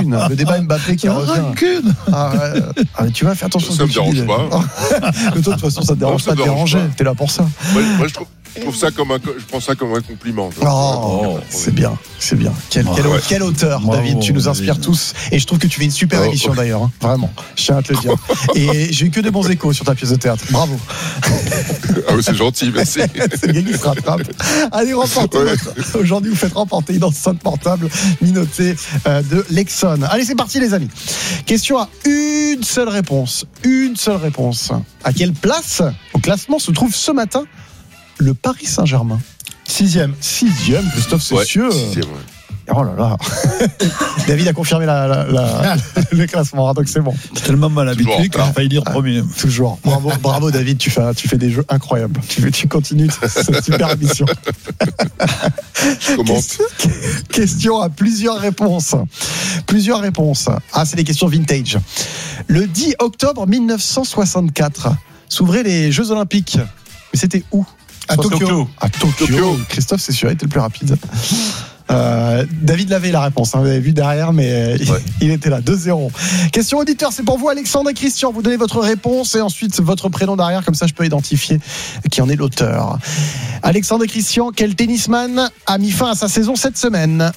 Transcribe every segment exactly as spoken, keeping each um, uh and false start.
rancune. Le débat Mbappé qui revient. Rancune. Ah, ouais. Ah, tu vas faire attention. Ça me dérange pas. De toute façon, ça te dérange non, pas de déranger. T'es là pour ça. Moi, moi je, trouve, je trouve ça comme un, je prends ça comme un compliment. Oh, oh, c'est bien, c'est bien. Quel, quel, ouais. quel auteur, Bravo, David. Tu nous inspires David. tous. Et je trouve que tu fais une super oh, émission okay. d'ailleurs. Hein. Vraiment. Je tiens à te le dire. Et j'ai eu que des bons échos sur ta pièce de théâtre. Bravo. Ah oui, c'est gentil, merci. C'est le gars qui se rattrape. Allez, remportez. Ouais. Votre... Aujourd'hui, vous faites remporter une enceinte portable Minoté euh, de Lexon. Allez, c'est parti, les amis. Question à une seule réponse. Une seule réponse. À quelle place au classement se trouve ce matin le Paris Saint-Germain? Sixième. Sixième, Christophe Cessieux. Ouais, sixième, ouais. Oh là là. David a confirmé la, la, la, le classement, donc c'est bon. C'est tellement mal habitué qu'il a failli dire premier. Toujours. Bravo, bravo David, tu fais, tu fais des jeux incroyables. Tu, tu continues cette super émission. Comment question, question à plusieurs réponses. Plusieurs réponses. Ah, c'est des questions vintage. Le dix octobre mille neuf cent soixante-quatre s'ouvraient les Jeux Olympiques. Mais c'était où? À Tokyo. Tokyo. À Tokyo. Tokyo. Christophe, c'est sûr, il était le plus rapide. Euh, David l'avait la réponse, hein, vous avez vu derrière, mais ouais. il était là, deux zéro. Question auditeur, c'est pour vous, Alexandre et Christian. Vous donnez votre réponse et ensuite votre prénom derrière, comme ça je peux identifier qui en est l'auteur. Alexandre et Christian, quel tennisman a mis fin à sa saison cette semaine?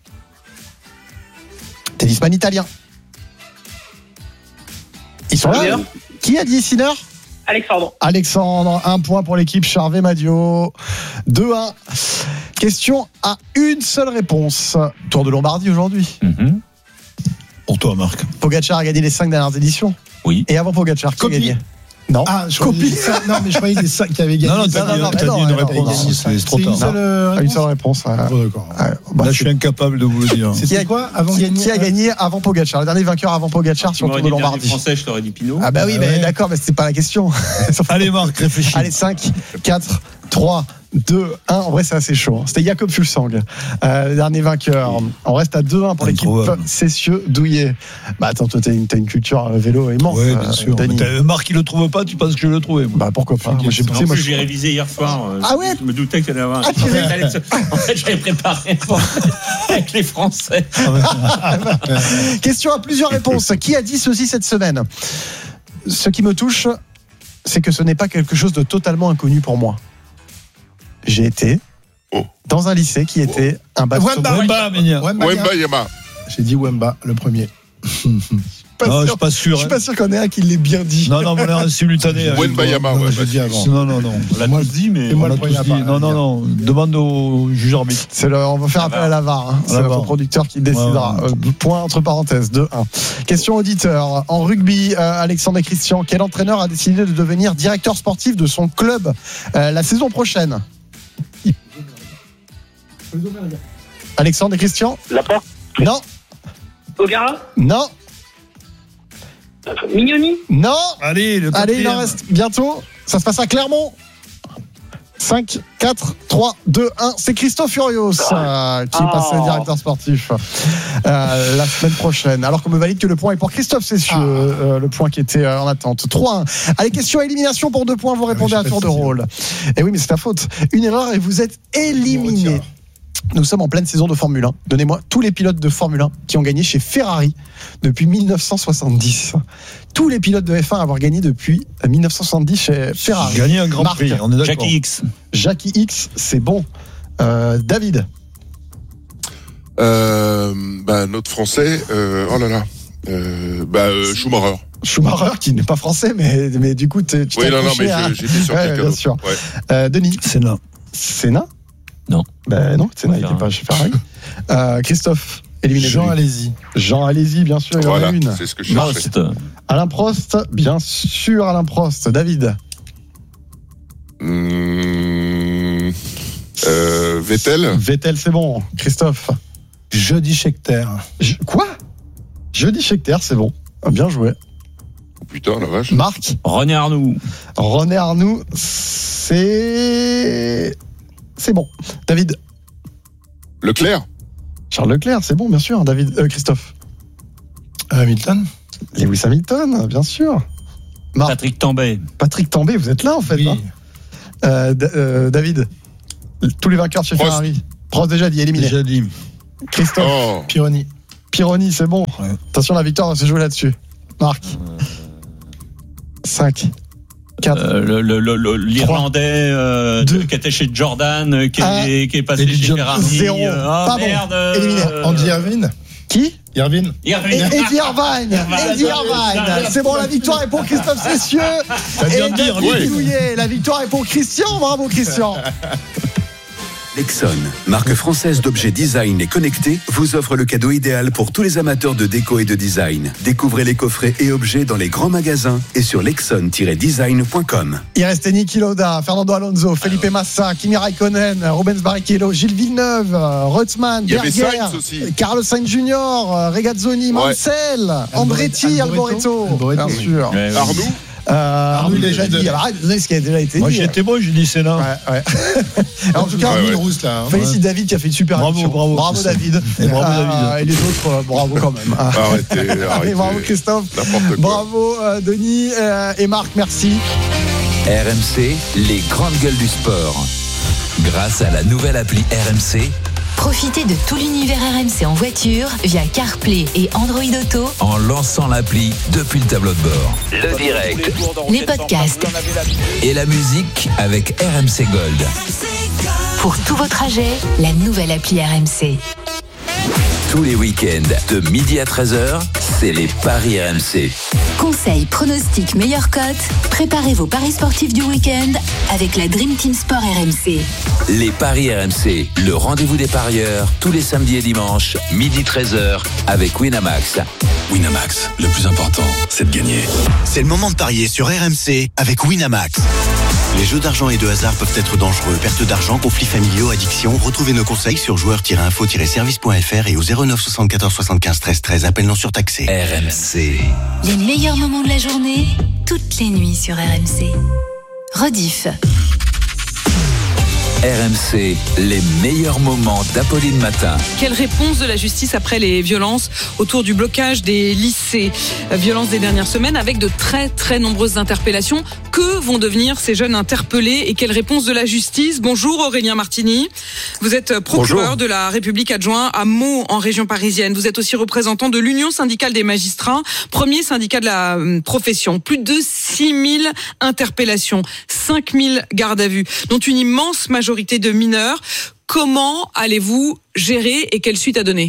Tennisman italien. Ils sont là. Qui a dit Sinner? Alexandre. Alexandre, un point pour l'équipe Charvet Madio. deux un. Question à une seule réponse. Tour de Lombardie aujourd'hui. Mm-hmm. Pour toi, Marc. Pogacar a gagné les cinq dernières éditions. Oui. Et avant Pogacar, qui a gagné? Non. Ah, je Copie. Ça, non, mais je croyais que les cinq qui avaient gagné. Non, non, t'as, non, non, t'as non, dit non, une non, réponse. non, c'est, c'est trop tard. Une seule réponse. Une seule réponse. Ah, oh, d'accord. Ah, bah, Là, je suis incapable de vous le dire. C'était quoi avant qui, gagner, qui a gagné avant Pogacar? Le dernier vainqueur avant Pogacar sur le Tour de Lombardie. Français, je t'aurais dit Pinot. Ah bah oui, ah, mais ouais. D'accord, mais c'était pas la question. Allez, Marc, réfléchis. Allez, cinq, quatre, trois, deux, un. En vrai, c'est assez chaud. C'était Jakob Fuglsang, euh, le dernier vainqueur. On reste à deux un pour l'équipe Cessieux Douillet. Bah attends, toi, t'as une, t'as une culture vélo immense. Oui, bien sûr. Euh, Marc, il le trouve pas, tu penses que je le trouvais? Bah pourquoi pas? Moi, j'ai, en plus, j'ai révisé hier soir. Ah ouais? Je me doutais qu'il y en avait un. Ah, en fait, j'avais préparé avec les Français. Question à plusieurs réponses. Qui a dit ceci cette semaine? Ce qui me touche, c'est que ce n'est pas quelque chose de totalement inconnu pour moi. J'ai été oh. dans un lycée qui était oh. un bastion. Wemba, Wemba, Wemba, Wemba, Wemba Yama. J'ai dit Wemba, le premier. Non, je suis pas sûr. Je suis pas sûr qu'on ait un qui l'ait bien dit. Non, non, on est un simultané. Wemba Yama, ouais, j'ai dit avant. Non, non, non. On l'a tous dit, mais. Moi, le premier dit. Non, non, non. Demande au juge arbitre. C'est le, on va faire appel à la V A R. Hein. C'est notre producteur qui décidera. Ouais, ouais. Point entre parenthèses, deux un. Question auditeur. En rugby, euh, Alexandre et Christian, quel entraîneur a décidé de devenir directeur sportif de son club euh, la saison prochaine? Alexandre et Christian? Laporte? Non. Ogara? Non. Mignoni? Non. Allez, le Allez, il en reste bientôt. Ça se passe à Clermont. cinq, quatre, trois, deux, un. C'est Christophe Furios euh, qui oh. passe directeur sportif euh, la semaine prochaine. Alors qu'on me valide que le point est pour Christophe Cessieux, ah. euh, le point qui était euh, en attente. trois un. Allez, question à élimination pour deux points. Vous répondez ah oui, à tour de rôle. Et oui, mais c'est ta faute. Une erreur et vous êtes éliminé. Nous sommes en pleine saison de Formule un. Donnez-moi tous les pilotes de Formule un qui ont gagné chez Ferrari depuis dix-neuf cent soixante-dix. Tous les pilotes de F un à avoir gagné depuis dix-neuf cent soixante-dix chez Ferrari. Gagné un grand Marc, prix, on est d'accord. Jackie X. Jackie X, c'est bon. Euh, David. Euh, bah, notre français, euh, oh là là, euh, bah, euh, Schumacher. Schumacher, qui n'est pas français, mais, mais du coup, tu t'es oui, non, non, mais à... j'ai vu sur ouais, quelqu'un bien sûr. Ouais. Euh, Denis. Senna. Senna? Non. Ben non, Senna, il n'était pas chez Ferrari. euh, Christophe, éliminé. Jean Alési. Jean Alési, bien sûr, il y en voilà, a une. C'est ce que je cherchais. Alain Prost, bien sûr, Alain Prost. David. Mmh, euh, Vettel. Vettel, c'est bon. Christophe. Jody Scheckter. Je, quoi? Jody Scheckter, c'est bon. Bien joué. Oh, putain, la vache. Marc. René Arnoux. René Arnoux, c'est... C'est bon. David. Leclerc. Charles Leclerc, c'est bon, bien sûr. David, euh, Christophe. Hamilton. Lewis Hamilton, bien sûr. Marc. Patrick Tambay. Patrick Tambay, vous êtes là en fait. Oui. Hein euh, D- euh, David. Tous les vainqueurs chez Prost. Ferrari. Prost déjà dit, éliminé. Déjà dit. Christophe. Oh. Pironi. Pironi, c'est bon. Ouais. Attention, la victoire va se jouer là-dessus. Marc. cinq, quatre, Euh, le, le, le, le- l'Irlandais euh, deux, qui était chez Jordan, euh, qui, un, est, qui est passé Eddie chez Jones, Ferrari. zéro. Euh, ah, Pas bon. merde. euh, Éliminé. Andy Irvine Qui Irvine Irvine. Et- Eddie Irvine. Eddie Irvine. C'est bon, la victoire est pour Christophe Cessieux. T'as bien Et dit, David oui. Douillet. La victoire est pour Christian. Bravo, Christian. Lexon, marque française d'objets design et connectés, vous offre le cadeau idéal pour tous les amateurs de déco et de design. Découvrez les coffrets et objets dans les grands magasins et sur lexon tiret design point com. Il restait Niki Lauda, Fernando Alonso, Felipe Massa, Kimi Raikkonen, Rubens Barrichello, Gilles Villeneuve, Reutemann, Il y avait Berger, Sainz aussi. Carlos Sainz Junior, Regazzoni, Mansell, Andretti, Alboreto, Alboreto. bien sûr. Ouais, oui. Arnoux. Euh, Arnaud, il a déjà dit de- dit. Alors, arrête de donner ce qui a déjà été Moi dit. j'y étais bon, j'ai dit c'est là. Ouais, ouais. En tout cas, Ouais, ouais. Mille rousses là. hein. félicite David qui a fait une super Bravo, émission. bravo, bravo Christophe. David. Et bravo, Euh, David. Et les autres, euh, bravo quand même. Arrêtez, Allez, arrêtez. bravo Christophe. N'importe quoi. Bravo euh, Denis euh, et Marc, merci. R M C, les grandes gueules du sport. Grâce à la nouvelle appli R M C, Profitez de tout l'univers R M C en voiture via CarPlay et Android Auto, en lançant l'appli depuis le tableau de bord. Le direct les podcasts et la musique avec R M C Gold. pour tous vos trajets, la nouvelle appli R M C. Tous les week-ends, de midi à treize heures, c'est les paris R M C. Conseils, pronostics, meilleures cotes, préparez vos paris sportifs du week-end avec la Dream Team Sport R M C. Les paris R M C, le rendez-vous des parieurs, tous les samedis et dimanches, midi treize heures, avec Winamax. Winamax, le plus important, c'est de gagner. C'est le moment de parier sur R M C avec Winamax. Les jeux d'argent et de hasard peuvent être dangereux. Perte d'argent, conflits familiaux, addiction. Retrouvez nos conseils sur joueurs tiret info tiret service point f r et au zéro neuf soixante-quatorze soixante-quinze treize treize. Appel non surtaxé. R M C. Les meilleurs moments de la journée, toutes les nuits sur R M C. Rediff. R M C, les meilleurs moments d'Apolline Matin. Quelle réponse de la justice après les violences autour du blocage des lycées? Violences des dernières semaines avec de très très nombreuses interpellations. Que vont devenir ces jeunes interpellés et quelle réponse de la justice? Bonjour Aurélien Martini. Vous êtes procureur Bonjour. de la République adjoint à Meaux en région parisienne. Vous êtes aussi représentant de l'Union syndicale des magistrats, premier syndicat de la profession. Plus de six mille interpellations, cinq mille gardes à vue, dont une immense majorité de mineurs. Comment allez-vous gérer et quelle suite à donner ?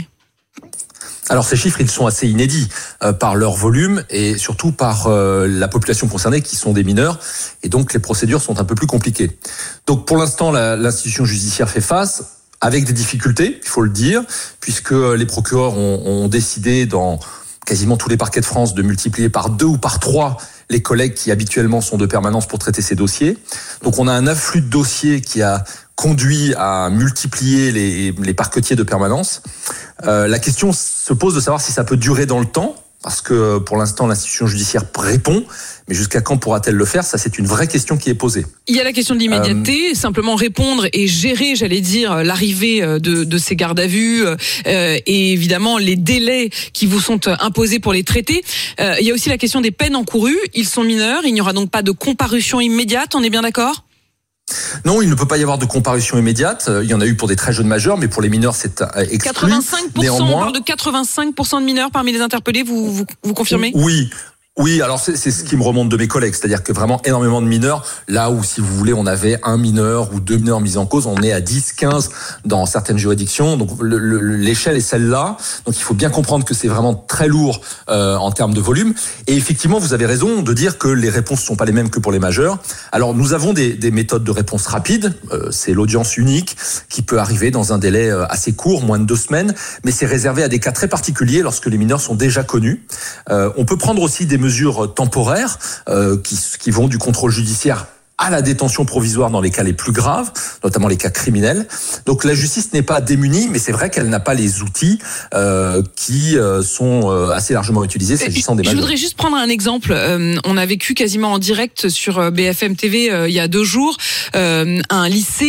Alors ces chiffres, ils sont assez inédits euh, par leur volume et surtout par euh, la population concernée qui sont des mineurs et donc les procédures sont un peu plus compliquées. Donc pour l'instant, la, l'institution judiciaire fait face avec des difficultés, il faut le dire, puisque les procureurs ont, ont décidé dans quasiment tous les parquets de France de multiplier par deux ou par trois les collègues qui habituellement sont de permanence pour traiter ces dossiers. Donc on a un afflux de dossiers qui a conduit à multiplier les, les parquetiers de permanence. Euh, la question se pose de savoir si ça peut durer dans le temps, parce que pour l'instant l'institution judiciaire répond, mais jusqu'à quand pourra-t-elle le faire? Ça, c'est une vraie question qui est posée. Il y a la question de l'immédiateté, euh... simplement répondre et gérer, j'allais dire, l'arrivée de, de ces gardes à vue euh, et évidemment les délais qui vous sont imposés pour les traiter. Euh, il y a aussi la question des peines encourues. Ils sont mineurs, il n'y aura donc pas de comparution immédiate, on est bien d'accord ? Non, il ne peut pas y avoir de comparution immédiate. Il y en a eu pour des très jeunes majeurs, mais pour les mineurs, c'est exclu. quatre-vingt-cinq pour cent, Néanmoins, on parle de quatre-vingt-cinq pour cent de mineurs parmi les interpellés, vous, vous, vous confirmez ? Oui. Oui, alors c'est, c'est ce qui me remonte de mes collègues, c'est-à-dire que vraiment énormément de mineurs, là où si vous voulez on avait un mineur ou deux mineurs mis en cause, on est à dix, quinze dans certaines juridictions, donc le, le, l'échelle est celle-là, donc il faut bien comprendre que c'est vraiment très lourd euh, en termes de volume, et effectivement vous avez raison de dire que les réponses ne sont pas les mêmes que pour les majeurs. Alors nous avons des, des méthodes de réponse rapides, euh, c'est l'audience unique qui peut arriver dans un délai assez court, moins de deux semaines, mais c'est réservé à des cas très particuliers lorsque les mineurs sont déjà connus. Euh, on peut prendre aussi des mesures mesures temporaires euh, qui, qui vont du contrôle judiciaire à la détention provisoire dans les cas les plus graves, notamment les cas criminels. Donc la justice n'est pas démunie, mais c'est vrai qu'elle n'a pas les outils euh, qui euh, sont euh, assez largement utilisés s'agissant des majeurs. Je voudrais juste prendre un exemple. Euh, on a vécu quasiment en direct sur B F M T V euh, il y a deux jours euh, un lycée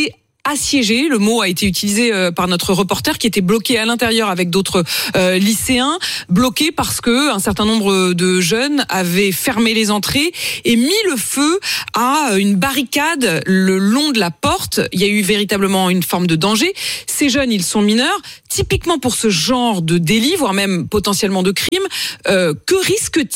assiégés. Le mot a été utilisé euh, par notre reporter qui était bloqué à l'intérieur avec d'autres euh, lycéens, bloqué parce que un certain nombre de jeunes avaient fermé les entrées et mis le feu à une barricade le long de la porte. Il y a eu véritablement une forme de danger. Ces jeunes, ils sont mineurs. Typiquement pour ce genre de délit, voire même potentiellement de crime, euh, que risquent-ils ?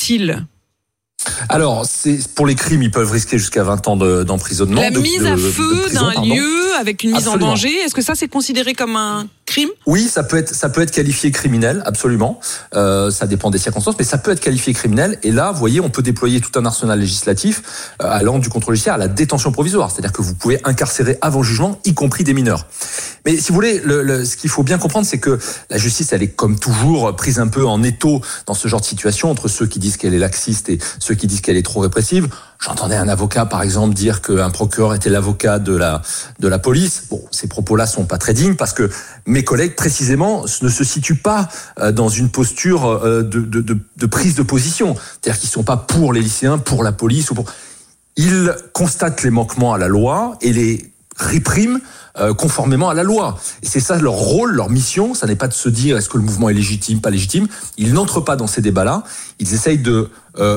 Alors, c'est, pour les crimes, ils peuvent risquer jusqu'à vingt ans de, d'emprisonnement. La de, mise de, à de, feu de prison, d'un pardon. lieu avec une mise Absolument. en danger, est-ce que ça c'est considéré comme un crime ? Oui, ça peut être, ça peut être qualifié criminel, absolument. Euh, ça dépend des circonstances, mais ça peut être qualifié criminel. Et là, vous voyez, on peut déployer tout un arsenal législatif euh, allant du contrôle judiciaire à la détention provisoire. C'est-à-dire que vous pouvez incarcérer avant jugement, y compris des mineurs. Mais si vous voulez, le, le, ce qu'il faut bien comprendre, c'est que la justice, elle est comme toujours prise un peu en étau dans ce genre de situation entre ceux qui disent qu'elle est laxiste et ceux qui disent qu'elle est trop répressive. J'entendais un avocat, par exemple, dire qu'un procureur était l'avocat de la de la police. Bon, ces propos-là sont pas très dignes parce que mes collègues, précisément, ne se situent pas dans une posture de, de, de, de prise de position. C'est-à-dire qu'ils sont pas pour les lycéens, pour la police ou pour. Ils constatent les manquements à la loi et les répriment euh, conformément à la loi. Et c'est ça leur rôle, leur mission. Ça n'est pas de se dire est-ce que le mouvement est légitime, pas légitime. Ils n'entrent pas dans ces débats-là. Ils essayent de euh,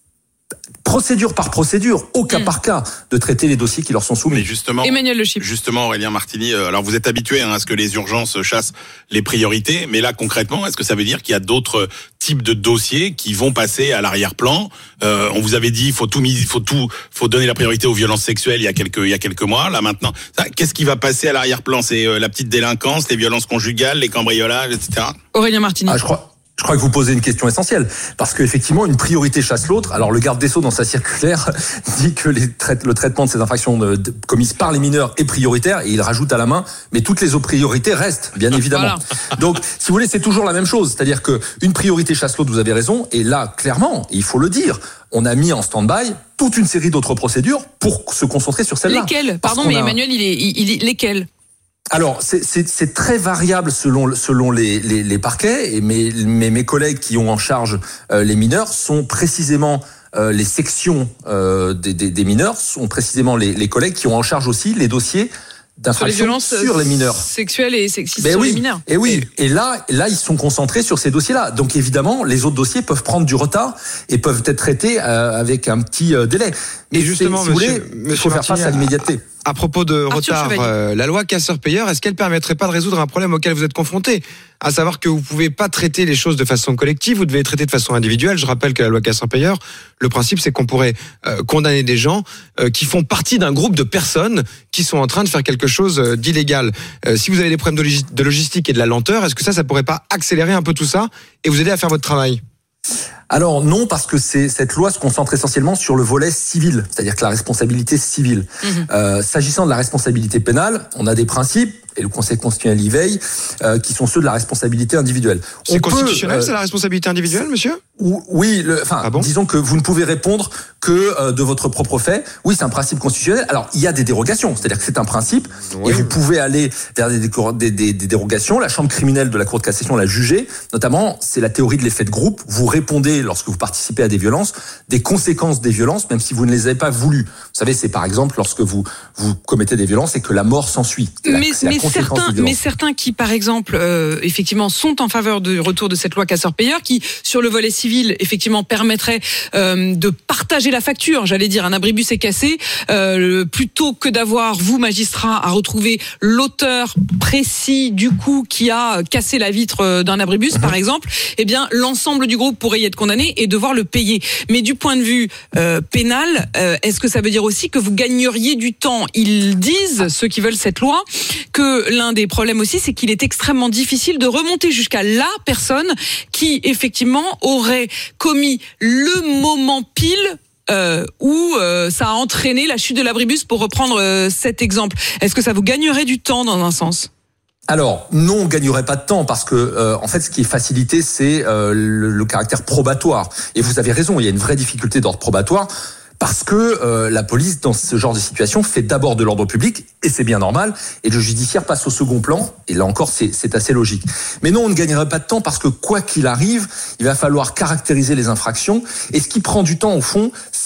procédure par procédure, au cas mmh. par cas, de traiter les dossiers qui leur sont soumis. Mais justement, Emmanuel Le Chip. Justement, Aurélien Martini, euh, alors vous êtes habitué hein, à ce que les urgences chassent les priorités, mais là concrètement, est-ce que ça veut dire qu'il y a d'autres types de dossiers qui vont passer à l'arrière-plan ? euh, On vous avait dit, faut tout, faut tout, faut donner la priorité aux violences sexuelles il y a quelques, il y a quelques mois. Là maintenant, ça, qu'est-ce qui va passer à l'arrière-plan ? C'est euh, la petite délinquance, les violences conjugales, les cambriolages, et cetera. Aurélien Martini. Ah, je crois. Je crois que vous posez une question essentielle, parce qu'effectivement, une priorité chasse l'autre. Alors, le garde des Sceaux, dans sa circulaire, dit que les trai- le traitement de ces infractions de, de, commises par les mineurs est prioritaire, et il rajoute à la main, mais toutes les autres priorités restent, bien évidemment. Voilà. Donc, si vous voulez, c'est toujours la même chose. C'est-à-dire que une priorité chasse l'autre, vous avez raison, et là, clairement, il faut le dire, on a mis en stand-by toute une série d'autres procédures pour se concentrer sur celle-là. Lesquelles ? Pardon, mais a... Emmanuel, il est, il, il, lesquelles ? Alors, c'est, c'est, c'est très variable selon, selon les, les, les parquets, et mes, mes, mes collègues qui ont en charge euh, les mineurs sont précisément euh, les sections euh, des, des, des mineurs, sont précisément les, les collègues qui ont en charge aussi les dossiers d'infraction sur les, sur les mineurs. Sexuelles et sexistes ben sur oui, les mineurs. Et oui, et là, là, ils sont concentrés sur ces dossiers-là. Donc évidemment, les autres dossiers peuvent prendre du retard et peuvent être traités euh, avec un petit euh, délai. Mais justement, si monsieur, vous voulez, monsieur il faut Martini, faire face à l'immédiateté. À propos de retard, euh, la loi casseur-payeur, est-ce qu'elle permettrait pas de résoudre un problème auquel vous êtes confronté ? À savoir que vous pouvez pas traiter les choses de façon collective, vous devez traiter de façon individuelle. Je rappelle que la loi casseur-payeur, le principe c'est qu'on pourrait euh, condamner des gens euh, qui font partie d'un groupe de personnes qui sont en train de faire quelque chose euh, d'illégal. Euh, si vous avez des problèmes de, logis- de logistique et de la lenteur, est-ce que ça, ça pourrait pas accélérer un peu tout ça et vous aider à faire votre travail ? Alors non, parce que c'est, cette loi se concentre essentiellement sur le volet civil, c'est-à-dire que la responsabilité civile. Mmh. Euh, s'agissant de la responsabilité pénale, on a des principes, et le Conseil constitutionnel y veille, euh, qui sont ceux de la responsabilité individuelle. C'est on constitutionnel, peut, euh, c'est la responsabilité individuelle, monsieur ? Oui, le, enfin, ah bon disons que vous ne pouvez répondre que euh, de votre propre fait. Oui, c'est un principe constitutionnel. Alors, il y a des dérogations, c'est-à-dire que c'est un principe, oui. Et vous pouvez aller vers des, des, des, des dérogations. La chambre criminelle de la Cour de cassation l'a jugé. Notamment, c'est la théorie de l'effet de groupe. Vous répondez, lorsque vous participez à des violences, des conséquences des violences, même si vous ne les avez pas voulues. Vous savez, c'est par exemple lorsque vous vous commettez des violences et que la mort s'ensuit. Mais, la, mais certains, mais certains qui, par exemple, euh, effectivement, sont en faveur du retour de cette loi casseur-payeur, qui, sur le volet civil, effectivement, permettrait euh, de partager la facture. J'allais dire, un abribus est cassé, euh, plutôt que d'avoir, vous, magistrat, à retrouver l'auteur précis du coup qui a cassé la vitre d'un abribus, mmh. par exemple, eh bien, l'ensemble du groupe pourrait y être condamné et devoir le payer. Mais du point de vue euh, pénal, euh, est-ce que ça veut dire aussi que vous gagneriez du temps ? Ils disent, ceux qui veulent cette loi, que l'un des problèmes aussi, c'est qu'il est extrêmement difficile de remonter jusqu'à la personne qui, effectivement, aurait commis le moment pile Euh, où euh, ça a entraîné la chute de l'abribus, pour reprendre euh, cet exemple. Est-ce que ça vous gagnerait du temps dans un sens ? Alors non, on gagnerait pas de temps parce que euh, en fait, ce qui est facilité, c'est euh, le, le caractère probatoire. Et vous avez raison, il y a une vraie difficulté d'ordre probatoire. Parce que euh, la police, dans ce genre de situation, fait d'abord de l'ordre public, et c'est bien normal, et le judiciaire passe au second plan, et là encore, c'est, c'est assez logique. Mais non, on ne gagnerait pas de temps, parce que quoi qu'il arrive, il va falloir caractériser les infractions, et ce qui prend du temps, au fond,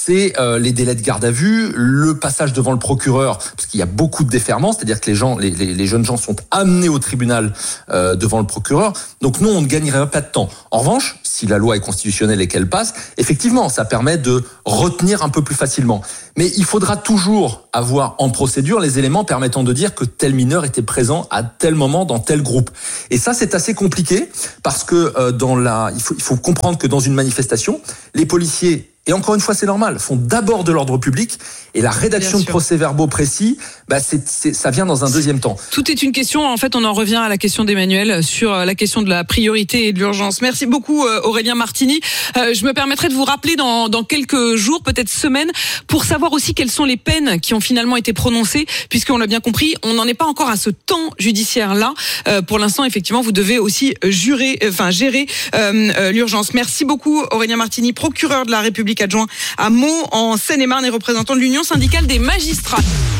c'est euh, les délais de garde à vue, le passage devant le procureur, parce qu'il y a beaucoup de déferments, c'est-à-dire que les gens, les, les, les jeunes gens sont amenés au tribunal euh, devant le procureur. Donc nous, on ne gagnerait pas de temps. En revanche, si la loi est constitutionnelle et qu'elle passe, effectivement, ça permet de retenir un peu plus facilement. Mais il faudra toujours avoir en procédure les éléments permettant de dire que tel mineur était présent à tel moment dans tel groupe. Et ça, c'est assez compliqué parce que euh, dans la, il faut, il faut comprendre que dans une manifestation, les policiers, et encore une fois, c'est normal, font d'abord de l'ordre public et la rédaction de procès-verbaux précis, bah c'est, c'est, ça vient dans un deuxième temps. Tout est une question. En fait, on en revient à la question d'Emmanuel sur la question de la priorité et de l'urgence. Merci beaucoup, Aurélien Martini. Euh, je me permettrai de vous rappeler dans, dans quelques jours, peut-être semaines, pour savoir aussi quelles sont les peines qui ont finalement été prononcées, puisqu'on l'a bien compris, on n'en est pas encore à ce temps judiciaire-là. Euh, pour l'instant, effectivement, vous devez aussi jurer, enfin gérer euh, euh, l'urgence. Merci beaucoup, Aurélien Martini, procureur de la République adjoint à Meaux en Seine-et-Marne et représentant de l'Union syndicale des magistrats.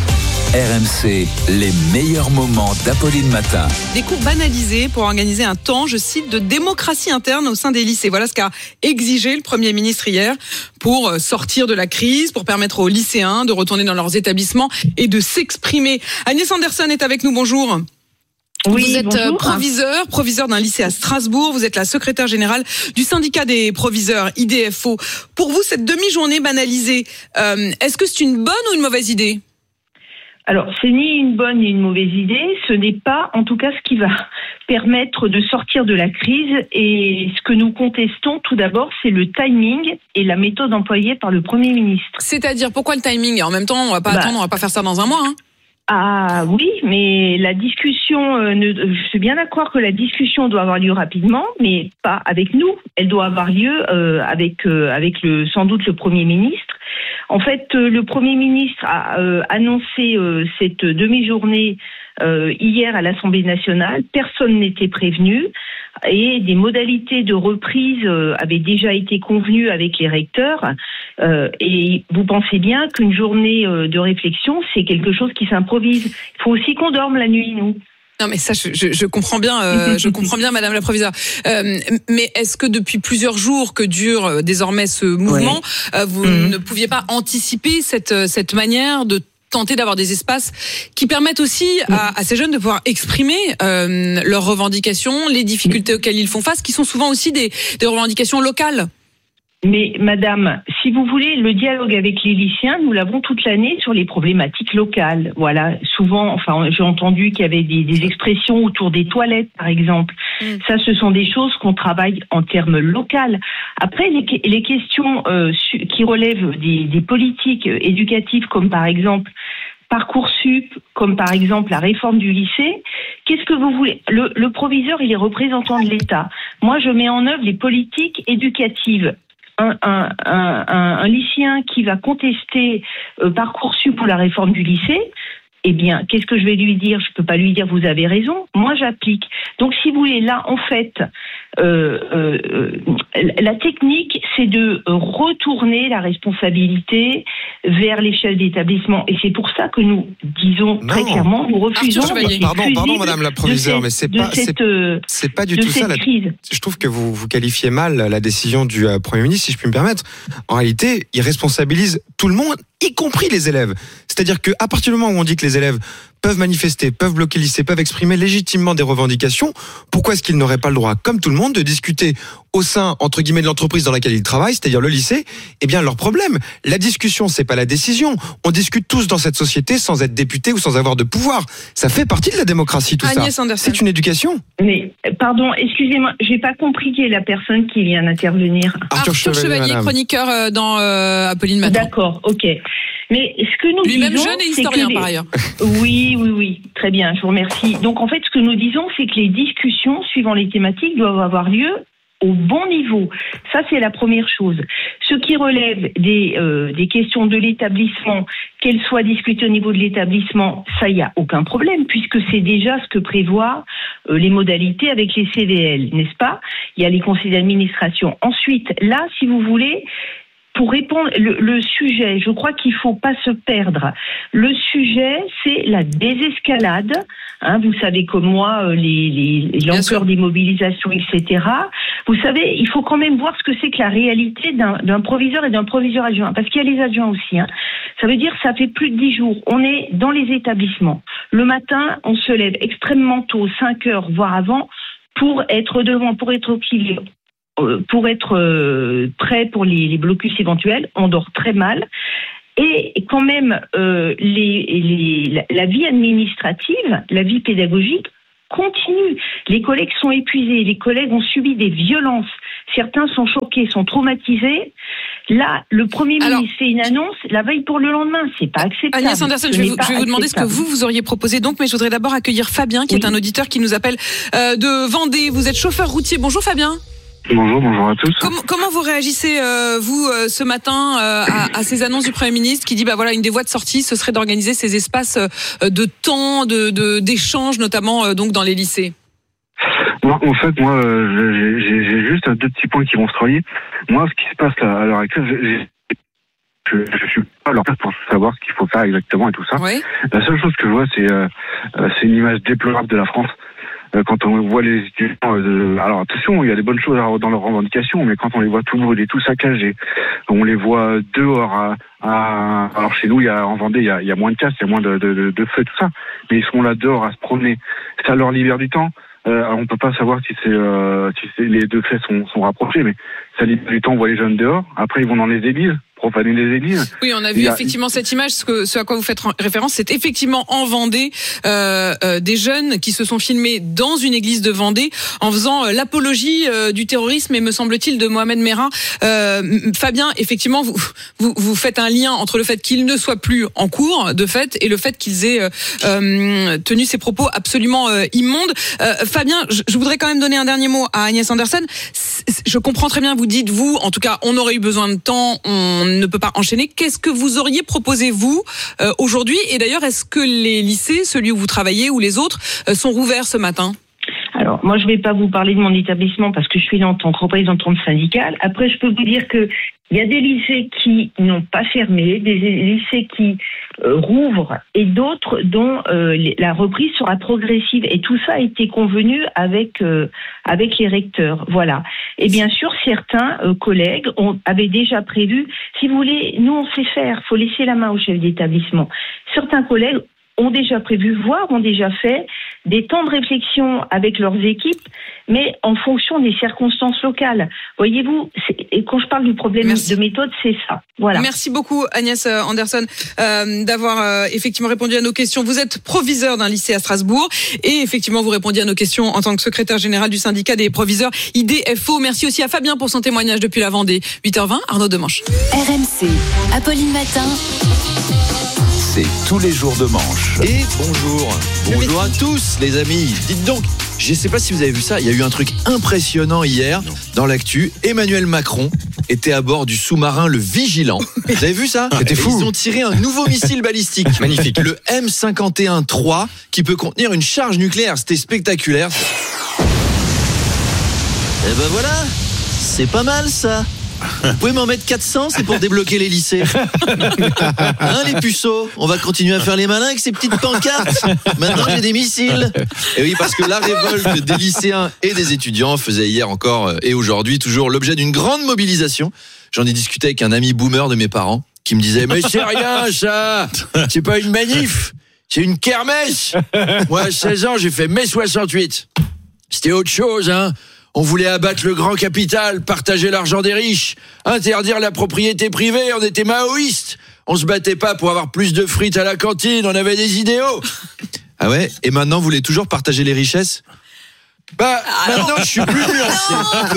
R M C, les meilleurs moments d'Apolline Matin. Des cours banalisés pour organiser un temps, je cite, de démocratie interne au sein des lycées. Voilà ce qu'a exigé le Premier ministre hier pour sortir de la crise, pour permettre aux lycéens de retourner dans leurs établissements et de s'exprimer. Agnès Anderson est avec nous, bonjour. Oui, vous êtes bonjour. proviseur, proviseur d'un lycée à Strasbourg. Vous êtes la secrétaire générale du syndicat des proviseurs I D F O. Pour vous, cette demi-journée banalisée, euh, est-ce que c'est une bonne ou une mauvaise idée ? Alors, c'est ni une bonne ni une mauvaise idée. Ce n'est pas, en tout cas, ce qui va permettre de sortir de la crise. Et ce que nous contestons, tout d'abord, c'est le timing et la méthode employée par le Premier ministre. C'est-à-dire, pourquoi le timing ? En même temps, on va pas bah, attendre, on va pas faire ça dans un mois, hein. Ah oui, mais la discussion, euh, ne, je suis bien d'accord que la discussion doit avoir lieu rapidement, mais pas avec nous. Elle doit avoir lieu euh, avec euh, avec le sans doute le Premier ministre. En fait, euh, le Premier ministre a euh, annoncé euh, cette demi-journée euh, hier à l'Assemblée nationale. Personne n'était prévenu et des modalités de reprise euh, avaient déjà été convenues avec les recteurs. Euh, et vous pensez bien qu'une journée euh, de réflexion, c'est quelque chose qui s'improvise. Il faut aussi qu'on dorme la nuit, nous. Non mais ça je, je, je comprends bien, euh, je comprends bien, Madame la proviseure. Euh, mais est-ce que depuis plusieurs jours que dure euh, désormais ce mouvement, ouais. euh, vous mmh. ne pouviez pas anticiper cette cette manière de tenter d'avoir des espaces qui permettent aussi à, à ces jeunes de pouvoir exprimer euh, leurs revendications, les difficultés auxquelles ils font face, qui sont souvent aussi des, des revendications locales? Mais madame, si vous voulez, le dialogue avec les lycéens, nous l'avons toute l'année sur les problématiques locales. Voilà, souvent, enfin, j'ai entendu qu'il y avait des, des expressions autour des toilettes, par exemple. Mm. Ça, ce sont des choses qu'on travaille en termes locaux. Après, les, les questions euh, qui relèvent des, des politiques éducatives, comme par exemple Parcoursup, comme par exemple la réforme du lycée, qu'est-ce que vous voulez ? Le, le proviseur, il est représentant de l'État. Moi, je mets en œuvre les politiques éducatives. Un, un, un, un lycéen qui va contester euh, Parcoursup pour la réforme du lycée, eh bien, qu'est-ce que je vais lui dire ? Je ne peux pas lui dire vous avez raison. Moi, j'applique. Donc, si vous voulez, là, en fait, euh, euh, la technique, c'est de retourner la responsabilité vers les chefs d'établissement. Et c'est pour ça que nous disons non. très clairement, nous refusons. Arthur, pardon, pardon, Madame la proviseure, mais c'est pas, cette, c'est, c'est pas du tout ça. La, je trouve que vous, vous qualifiez mal la décision du euh, Premier ministre, si je puis me permettre. En réalité, il responsabilise tout le monde, y compris les élèves. C'est-à-dire qu'à partir du moment où on dit que les élèves peuvent manifester, peuvent bloquer le lycée, peuvent exprimer légitimement des revendications, pourquoi est-ce qu'ils n'auraient pas le droit, comme tout le monde, de discuter au sein, entre guillemets, de l'entreprise dans laquelle ils travaillent, c'est-à-dire le lycée, eh bien, leur problème. La discussion, c'est pas la décision. On discute tous dans cette société sans être député ou sans avoir de pouvoir. Ça fait partie de la démocratie, tout Agnès ça. Anderson. C'est une éducation. Mais, pardon, excusez-moi, j'ai pas compris qui est la personne qui vient d'intervenir. Arthur, Arthur Chevalier, Chevalier chroniqueur dans euh, Apolline Matin. D'accord, ok. Mais ce que nous Lui-même disons, jeune et historien, les... par ailleurs. Oui, oui, oui. Très bien, je vous remercie. Donc, en fait, ce que nous disons, c'est que les discussions, suivant les thématiques, doivent avoir lieu au bon niveau. Ça, c'est la première chose. Ce qui relève des, euh, des questions de l'établissement, qu'elles soient discutées au niveau de l'établissement, ça, il n'y a aucun problème, puisque c'est déjà ce que prévoient euh, les modalités avec les C V L, n'est-ce pas ? Il y a les conseils d'administration. Ensuite, là, si vous voulez, pour répondre, le, le sujet, je crois qu'il faut pas se perdre. Le sujet, c'est la désescalade. Hein, vous savez comme moi, les, les, l'ampleur des mobilisations, et cetera. Vous savez, il faut quand même voir ce que c'est que la réalité d'un, d'un proviseur et d'un proviseur adjoint, parce qu'il y a les adjoints aussi. Hein. Ça veut dire, ça fait plus de dix jours. On est dans les établissements. Le matin, on se lève extrêmement tôt, cinq heures, voire avant, pour être devant, pour être au pied, pour être euh, prêt pour les, les blocus éventuels. On dort très mal. Et quand même, euh, les, les, la, la vie administrative, la vie pédagogique continue. Les collègues sont épuisés, les collègues ont subi des violences. Certains sont choqués, sont traumatisés. Là, le Premier ministre Alors, fait une annonce la veille pour le lendemain. C'est pas acceptable. Agnès Anderson, je vais, vous, je vais vous demander ce que vous, vous auriez proposé donc, mais je voudrais d'abord accueillir Fabien, qui oui. est un auditeur qui nous appelle euh, de Vendée. Vous êtes chauffeur routier. Bonjour Fabien. Bonjour, bonjour à tous. Comment, comment vous réagissez, euh, vous, euh, ce matin, euh, à, à ces annonces du Premier ministre qui dit, bah voilà, une des voies de sortie, ce serait d'organiser ces espaces euh, de temps, de, de, d'échange, notamment euh, donc dans les lycées? Moi, en fait, moi, euh, j'ai, j'ai juste deux petits points qui vont se relier. Moi, ce qui se passe là, à l'heure actuelle, j'ai, je, je suis pas à leur place pour savoir ce qu'il faut faire exactement et tout ça. Oui. La seule chose que je vois, c'est, euh, c'est une image déplorable de la France. Quand on voit les étudiants, euh, alors attention, il y a des bonnes choses dans leurs revendications, mais quand on les voit tout brûlés, tout saccagés, on les voit dehors à, à alors chez nous, il y a en Vendée, il y a, il y a moins de casse, il y a moins de, de, de, de feux, tout ça, mais ils sont là dehors à se promener. Ça leur libère du temps. Euh, on peut pas savoir si c'est, euh, si c'est les deux faits sont, sont rapprochés, mais ça libère du temps. On voit les jeunes dehors. Après, ils vont dans les églises. Profaner les églises. Oui, on a vu a... effectivement cette image. Ce, que, ce à quoi vous faites référence, c'est effectivement en Vendée euh, euh, des jeunes qui se sont filmés dans une église de Vendée en faisant euh, l'apologie euh, du terrorisme et me semble-t-il de Mohamed Merah. Euh, Fabien, effectivement, vous, vous vous faites un lien entre le fait qu'ils ne soient plus en cours de fait et le fait qu'ils aient euh, euh, tenu ces propos absolument euh, immondes. Euh, Fabien, je, je voudrais quand même donner un dernier mot à Agnès Anderson. Je comprends très bien. Vous dites vous, en tout cas, on aurait eu besoin de temps. On ne peut pas enchaîner. Qu'est-ce que vous auriez proposé, vous, euh, aujourd'hui? Et d'ailleurs, est-ce que les lycées, celui où vous travaillez ou les autres, euh, sont rouverts ce matin? Alors, moi, je ne vais pas vous parler de mon établissement parce que je suis là en tant que représentante syndicale. Après, je peux vous dire que il y a des lycées qui n'ont pas fermé, des lycées qui euh, rouvrent et d'autres dont euh, la reprise sera progressive. Et tout ça a été convenu avec euh, avec les recteurs. Voilà. Et bien sûr, certains euh, collègues ont, avaient déjà prévu. Si vous voulez, nous on sait faire. Il faut laisser la main au chef d'établissement. Certains collègues ont déjà prévu, voire ont déjà fait des temps de réflexion avec leurs équipes, mais en fonction des circonstances locales. Voyez-vous, et quand je parle du problème Merci. de méthode, c'est ça. Voilà. Merci beaucoup Agnès Anderson euh, d'avoir euh, effectivement répondu à nos questions. Vous êtes proviseur d'un lycée à Strasbourg et effectivement vous répondiez à nos questions en tant que secrétaire général du syndicat des proviseurs I D F O. Merci aussi à Fabien pour son témoignage depuis la Vendée. huit heures vingt, Arnaud Demanche. R M C, Apolline Matin. C'est tous les jours de manche. Et bonjour. Bonjour à tous les amis. Dites donc, je ne sais pas si vous avez vu ça, il y a eu un truc impressionnant hier non. dans l'actu. Emmanuel Macron était à bord du sous-marin le Vigilant. Vous avez vu ça? C'était fou. Ils ont tiré un nouveau missile balistique. Magnifique. Le M cinquante et un trois qui peut contenir une charge nucléaire. C'était spectaculaire. Et ben voilà, c'est pas mal ça. Vous pouvez m'en mettre quatre cents, c'est pour débloquer les lycées. Hein, les puceaux? On va continuer à faire les malins avec ces petites pancartes. Maintenant, j'ai des missiles. Et oui, parce que la révolte des lycéens et des étudiants faisait hier encore et aujourd'hui toujours l'objet d'une grande mobilisation. J'en ai discuté avec un ami boomer de mes parents qui me disait « Mais c'est rien, ça. C'est pas une manif. C'est une kermesse. Moi, à seize ans, j'ai fait mai soixante-huit. C'était autre chose, hein. On voulait abattre le grand capital, partager l'argent des riches, interdire la propriété privée, on était maoïstes. On se battait pas pour avoir plus de frites à la cantine, on avait des idéaux. Ah ouais? Et maintenant, vous voulez toujours partager les richesses? Bah, ah maintenant, je suis plus nuancé.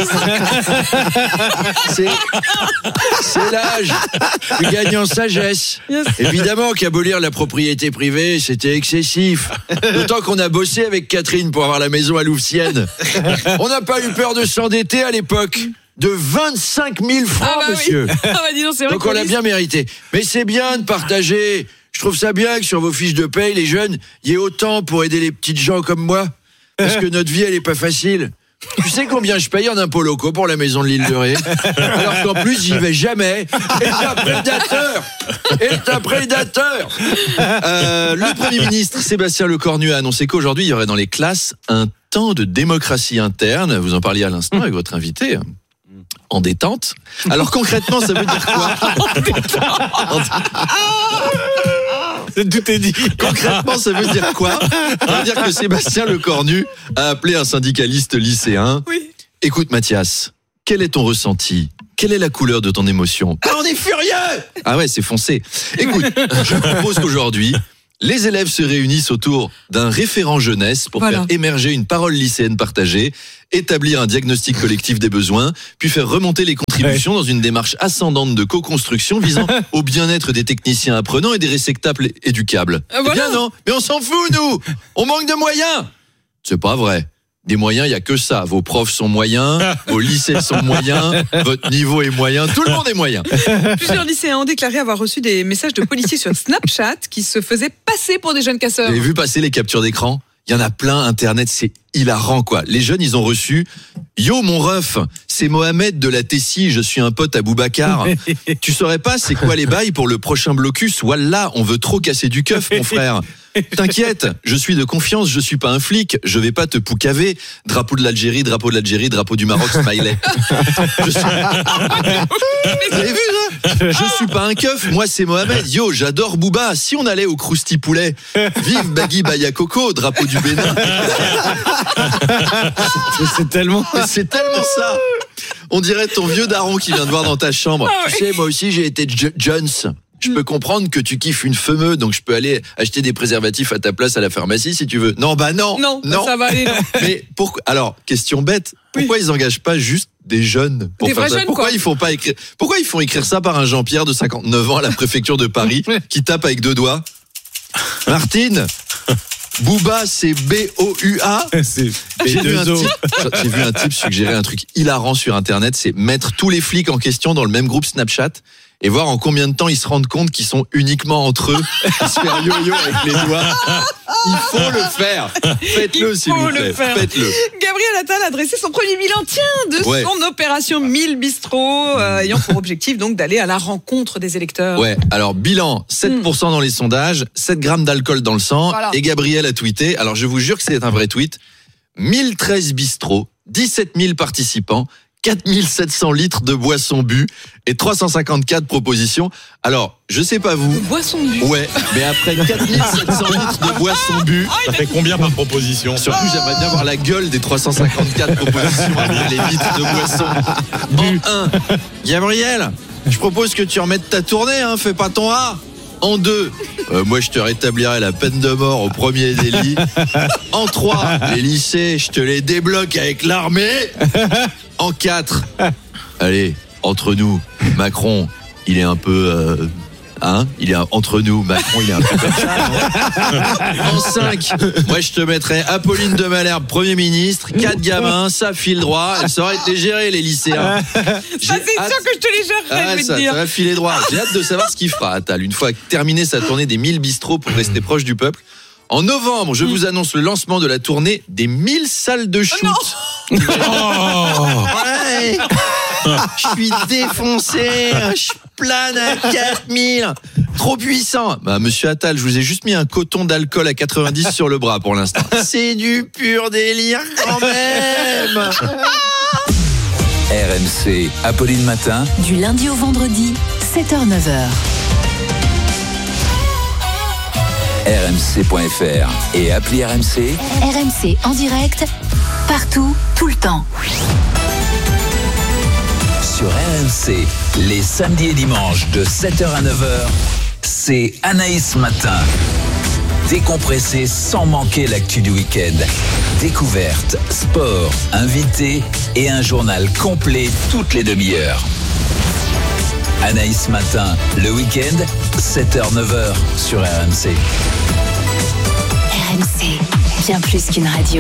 C'est, c'est l'âge. Je gagne en sagesse. Yes. Évidemment qu'abolir la propriété privée, c'était excessif. D'autant qu'on a bossé avec Catherine pour avoir la maison à Louvciennes. On n'a pas eu peur de s'endetter à l'époque. De vingt-cinq mille francs, ah bah monsieur. Oui. Ah bah dis donc, c'est vrai. Donc on l'a bien mérité. Mais c'est bien de partager. Je trouve ça bien que sur vos fiches de paye, les jeunes, il y ait autant pour aider les petites gens comme moi. Parce que notre vie, elle est pas facile. Tu sais combien je paye en impôts locaux pour la maison de l'île de Ré? Alors qu'en plus, j'y vais jamais. Et un prédateur Et un prédateur euh, Le Premier ministre Sébastien Lecornu a annoncé qu'aujourd'hui, il y aurait dans les classes un temps de démocratie interne. Vous en parliez à l'instant avec votre invité. En détente. Alors concrètement, ça veut dire quoi? En détente. Tout est dit. Concrètement, ça veut dire quoi? Ça veut dire que Sébastien Lecornu a appelé un syndicaliste lycéen. Oui. Écoute Mathias, quel est ton ressenti? Quelle est la couleur de ton émotion? Ah, on est furieux! Ah ouais, c'est foncé. Écoute, je propose qu'aujourd'hui, les élèves se réunissent autour d'un référent jeunesse pour voilà. faire émerger une parole lycéenne partagée, établir un diagnostic collectif des besoins, puis faire remonter les contributions ouais. dans une démarche ascendante de co-construction visant au bien-être des techniciens apprenants et des réceptacles éducables. Ah, voilà. Eh bien non, mais on s'en fout nous. On manque de moyens. C'est pas vrai. Des moyens, il n'y a que ça. Vos profs sont moyens, vos lycées sont moyens, votre niveau est moyen, tout le monde est moyen. Plusieurs lycéens ont déclaré avoir reçu des messages de policiers sur Snapchat qui se faisaient passer pour des jeunes casseurs. Vous avez vu passer les captures d'écran? Il y en a plein, Internet, c'est hilarant, quoi. Les jeunes, ils ont reçu « Yo, mon ref, c'est Mohamed de la Tessie, je suis un pote à Boubacar. Tu saurais pas c'est quoi les bails pour le prochain blocus? Wallah, on veut trop casser du keuf, mon frère. T'inquiète, je suis de confiance, je suis pas un flic, je vais pas te poucaver. Drapeau de l'Algérie, drapeau de l'Algérie, drapeau du Maroc, smiley. Je suis... Vous avez vu, ça? Je suis pas un keuf, moi c'est Mohamed. Yo, j'adore Bouba. Si on allait au Krusty Poulet, vive Bagui Baya Coco, drapeau du Bénin. C'est tellement... C'est tellement ça. On dirait ton vieux daron qui vient te voir dans ta chambre. Ah oui. Tu sais, moi aussi j'ai été J- Jones. Je peux comprendre que tu kiffes une femeuse, donc je peux aller acheter des préservatifs à ta place à la pharmacie si tu veux. Non, bah non. Non, non. Ça va aller. Non. Mais pourquoi? Alors, question bête. Pourquoi oui. ils engagent pas juste des jeunes pour des faire ça? jeunes, Pourquoi quoi. ils font pas écrire? Pourquoi ils font écrire ça par un Jean-Pierre de cinquante-neuf ans à la préfecture de Paris qui tape avec deux doigts? Martine. Booba, c'est B O U A. C'est j'ai, vu un type, j'ai vu un type suggérer un truc hilarant sur Internet, c'est mettre tous les flics en question dans le même groupe Snapchat et voir en combien de temps ils se rendent compte qu'ils sont uniquement entre eux à se faire yo-yo avec les doigts. Il faut le faire. Faites-le, Il s'il vous plaît. Faites-le. Gabriel Attal a dressé son premier bilan, tiens, de ouais. son opération mille bistrots, euh, ayant pour objectif donc d'aller à la rencontre des électeurs. Ouais, alors bilan, sept pour cent dans les sondages, sept grammes d'alcool dans le sang, voilà. Et Gabriel a tweeté, alors je vous jure que c'est un vrai tweet, mille treize bistrots, dix-sept mille participants, quatre mille sept cents litres de boissons bues et trois cent cinquante-quatre propositions. Alors, je sais pas vous. Boissons bues. Ouais, mais après quatre mille sept cents litres de boissons bues. Ça fait combien par proposition? Surtout, j'aimerais bien voir la gueule des trois cent cinquante-quatre propositions avec les litres de boissons. En un, Gabriel, je propose que tu remettes ta tournée, hein, fais pas ton A. En deux, euh, moi je te rétablirai la peine de mort au premier délit. En trois, les lycées, je te les débloque avec l'armée. En quatre, allez, entre nous, Macron, il est un peu... Euh, hein, il est un, entre nous, Macron, il est un peu comme ça. En cinq, moi je te mettrais Apolline de Malherbe, Premier ministre, quatre gamins, ça file droit, elle saurait te les gérer, les lycéens. Ça, c'est hâte... sûr que je te les gérerai, ah, je vais ça, te dire. Ça va filer droit. J'ai hâte de savoir ce qu'il fera, Attal, une fois terminé sa tournée des mille bistrots pour rester proche du peuple. En novembre, je vous annonce le lancement de la tournée des mille salles de shoot. Oh oh ouais. Je suis défoncé, je plane à quatre mille. Trop puissant. Bah, monsieur Attal, je vous ai juste mis un coton d'alcool à quatre-vingt-dix sur le bras pour l'instant. C'est du pur délire quand même. R M C, Apolline Matin. Du lundi au vendredi, sept heures neuf heures. R M C point F R et appli R M C. R M C en direct, partout, tout le temps. Sur R M C, les samedis et dimanches de sept heures à neuf heures, c'est Anaïs Matin. Décompressé sans manquer l'actu du week-end. Découverte, sport, invités et un journal complet toutes les demi-heures. Anaïs Matin, le week-end, sept heures neuf heures sur R M C. R M C, bien plus qu'une radio.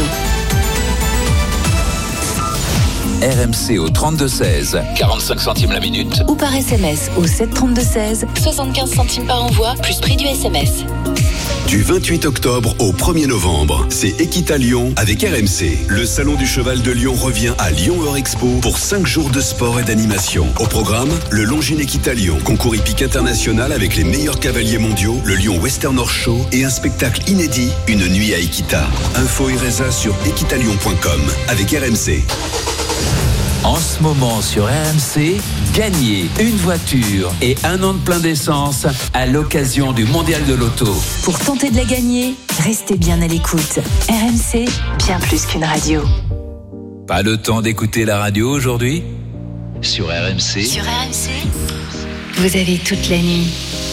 R M C au trente-deux seize, quarante-cinq centimes la minute. Ou par S M S au sept trente-deux seize, soixante-quinze centimes par envoi, plus prix du S M S. Du vingt-huit octobre au premier novembre, c'est Equita Lyon avec R M C. Le salon du cheval de Lyon revient à Lyon Eurexpo pour cinq jours de sport et d'animation. Au programme, le Longines Equita Lyon, concours hippique international avec les meilleurs cavaliers mondiaux, le Lyon Western Horse Show et un spectacle inédit, une nuit à Equita. Info et résa sur equitalion point com avec R M C. En ce moment sur R M C, gagnez une voiture et un an de plein d'essence à l'occasion du Mondial de l'Auto. Pour tenter de la gagner, restez bien à l'écoute. R M C, bien plus qu'une radio. Pas le temps d'écouter la radio aujourd'hui ? Sur R M C. Sur R M C, vous avez toute la nuit.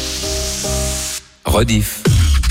Rediff.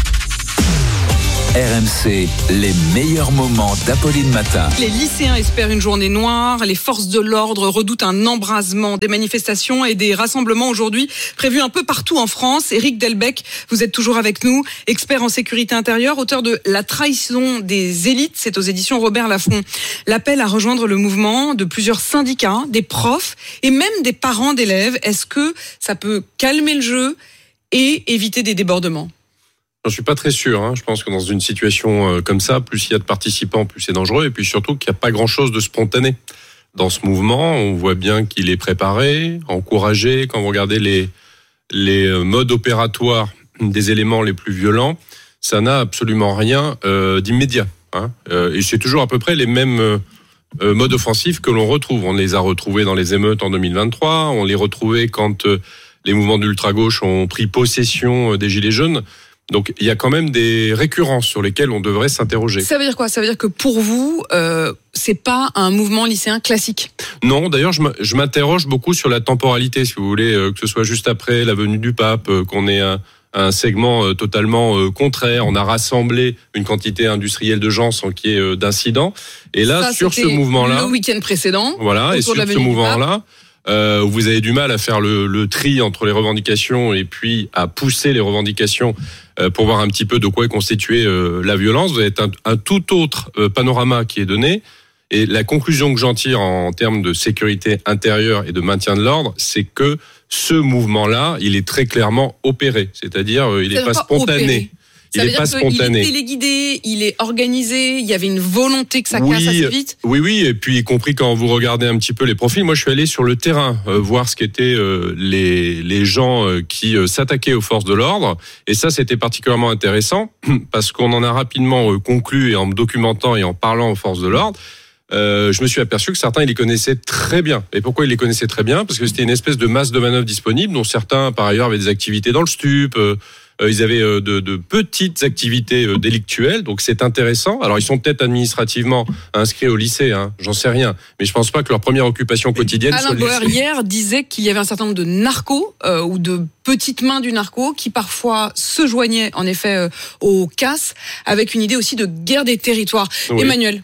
R M C, les meilleurs moments d'Apolline Matin. Les lycéens espèrent une journée noire, les forces de l'ordre redoutent un embrasement, des manifestations et des rassemblements aujourd'hui prévus un peu partout en France. Éric Delbecq, vous êtes toujours avec nous, expert en sécurité intérieure, auteur de La trahison des élites, c'est aux éditions Robert Laffont. L'appel à rejoindre le mouvement de plusieurs syndicats, des profs et même des parents d'élèves, est-ce que ça peut calmer le jeu et éviter des débordements ? Je suis pas très sûr. Hein. Je pense que dans une situation euh, comme ça, plus il y a de participants, plus c'est dangereux. Et puis surtout qu'il n'y a pas grand-chose de spontané dans ce mouvement. On voit bien qu'il est préparé, encouragé. Quand vous regardez les les modes opératoires des éléments les plus violents, ça n'a absolument rien euh, d'immédiat. Hein. Euh, et c'est toujours à peu près les mêmes euh, modes offensifs que l'on retrouve. On les a retrouvés dans les émeutes en deux mille vingt-trois. On les retrouvait quand euh, les mouvements d'ultra-gauche ont pris possession des Gilets jaunes. Donc, il y a quand même des récurrences sur lesquelles on devrait s'interroger. Ça veut dire quoi ? Ça veut dire que pour vous, euh, c'est pas un mouvement lycéen classique ? Non, d'ailleurs, je m'interroge beaucoup sur la temporalité, si vous voulez, euh, que ce soit juste après la venue du pape, euh, qu'on ait un, un segment euh, totalement euh, contraire. On a rassemblé une quantité industrielle de gens sans qu'il y ait euh, d'incidents. Et là, Ça, sur ce mouvement-là... le week-end précédent. Voilà, et sur ce mouvement-là... Euh, vous avez du mal à faire le, le tri entre les revendications et puis à pousser les revendications euh, pour voir un petit peu de quoi est constituée euh, la violence. Vous avez un, un tout autre euh, panorama qui est donné. Et la conclusion que j'en tire en termes de sécurité intérieure et de maintien de l'ordre, c'est que ce mouvement-là, il est très clairement opéré. C'est-à-dire, euh, il n'est pas spontané. Opéré. Ça il veut n'est pas dire spontané. Il est téléguidé, il est organisé, il y avait une volonté que ça casse assez vite. Oui, oui, et puis y compris quand vous regardez un petit peu les profils, moi je suis allé sur le terrain euh, voir ce qu'étaient euh, les les gens euh, qui euh, s'attaquaient aux forces de l'ordre, et ça c'était particulièrement intéressant parce qu'on en a rapidement euh, conclu, et en me documentant et en parlant aux forces de l'ordre, euh, je me suis aperçu que certains ils les connaissaient très bien. Et pourquoi ils les connaissaient très bien ? Parce que c'était une espèce de masse de manœuvre disponible, dont certains par ailleurs avaient des activités dans le stup. Euh, Ils avaient de, de petites activités délictuelles, donc c'est intéressant. Alors ils sont peut-être administrativement inscrits au lycée, hein, j'en sais rien, mais je pense pas que leur première occupation quotidienne Alain soit le Bauer lycée. hier disait qu'il y avait un certain nombre de narcos euh, ou de petites mains du narco qui parfois se joignaient en effet euh, aux casses avec une idée aussi de guerre des territoires. Oui. Emmanuel.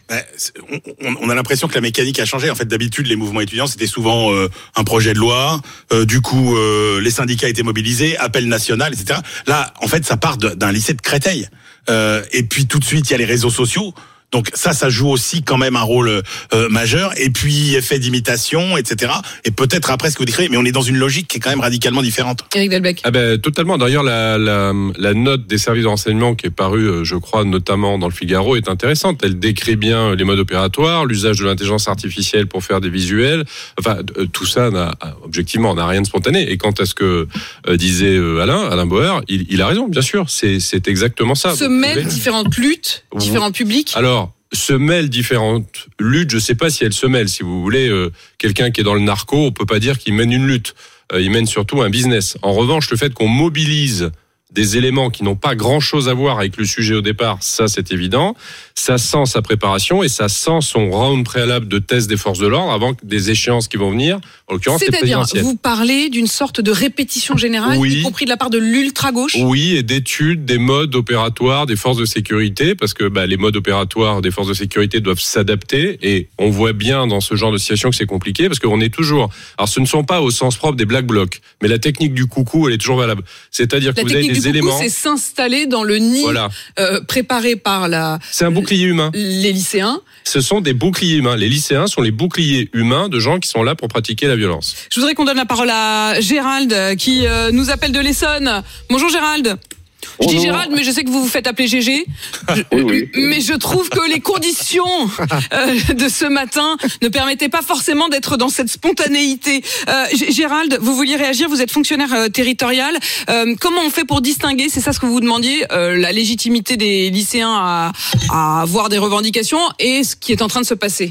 On, on a l'impression que la mécanique a changé. En fait, d'habitude, les mouvements étudiants, c'était souvent euh, un projet de loi. Euh, du coup, euh, les syndicats étaient mobilisés, appel national, et cetera. Là, en fait, ça part de, d'un lycée de Créteil. Euh, et puis, tout de suite, il y a les réseaux sociaux. Donc ça, ça joue aussi quand même un rôle euh, majeur. Et puis, effet d'imitation, et cetera. Et peut-être après ce que vous décrivez, mais on est dans une logique qui est quand même radicalement différente. Éric Delbecq. Ah ben, totalement. D'ailleurs, la, la, la note des services de renseignement qui est parue, je crois, notamment dans le Figaro, est intéressante. Elle décrit bien les modes opératoires, l'usage de l'intelligence artificielle pour faire des visuels. Enfin, tout ça, n'a, objectivement, n'a rien de spontané. Et quant à ce que euh, disait Alain, Alain Bauer, il, il a raison, bien sûr. C'est, c'est exactement ça. Se mêlent différentes luttes, différents publics. Alors, se mêlent différentes luttes. Je sais pas si elles se mêlent. Si vous voulez, euh, quelqu'un qui est dans le narco, on peut pas dire qu'il mène une lutte. Euh, il mène surtout un business. En revanche, le fait qu'on mobilise des éléments qui n'ont pas grand-chose à voir avec le sujet au départ, ça c'est évident. Ça sent sa préparation et ça sent son round préalable de test des forces de l'ordre avant des échéances qui vont venir. En l'occurrence, c'est présidentiel. Vous parlez d'une sorte de répétition générale, oui. y compris de la part de l'ultra-gauche. Oui, et d'études des modes opératoires des forces de sécurité, parce que bah, les modes opératoires des forces de sécurité doivent s'adapter, et on voit bien dans ce genre de situation que c'est compliqué, parce qu'on est toujours... Alors ce ne sont pas au sens propre des black blocs, mais la technique du coucou, elle est toujours valable. C'est-à-dire que la vous avez des coucou, éléments... c'est s'installer dans le nid voilà. euh, préparé par la... C'est un bouclier humain. Les lycéens. Ce sont des boucliers humains. Les lycéens sont les boucliers humains de gens qui sont là pour pratiquer la violence. Je voudrais qu'on donne la parole à Gérald qui euh, nous appelle de l'Essonne. Bonjour Gérald. Je dis Gérald, mais je sais que vous vous faites appeler G G. Je, oui, oui. Mais je trouve que les conditions euh, de ce matin ne permettaient pas forcément d'être dans cette spontanéité. Euh, Gérald, vous vouliez réagir, vous êtes fonctionnaire euh, territorial. Euh, comment on fait pour distinguer, c'est ça ce que vous demandiez, euh, la légitimité des lycéens à, à avoir des revendications et ce qui est en train de se passer?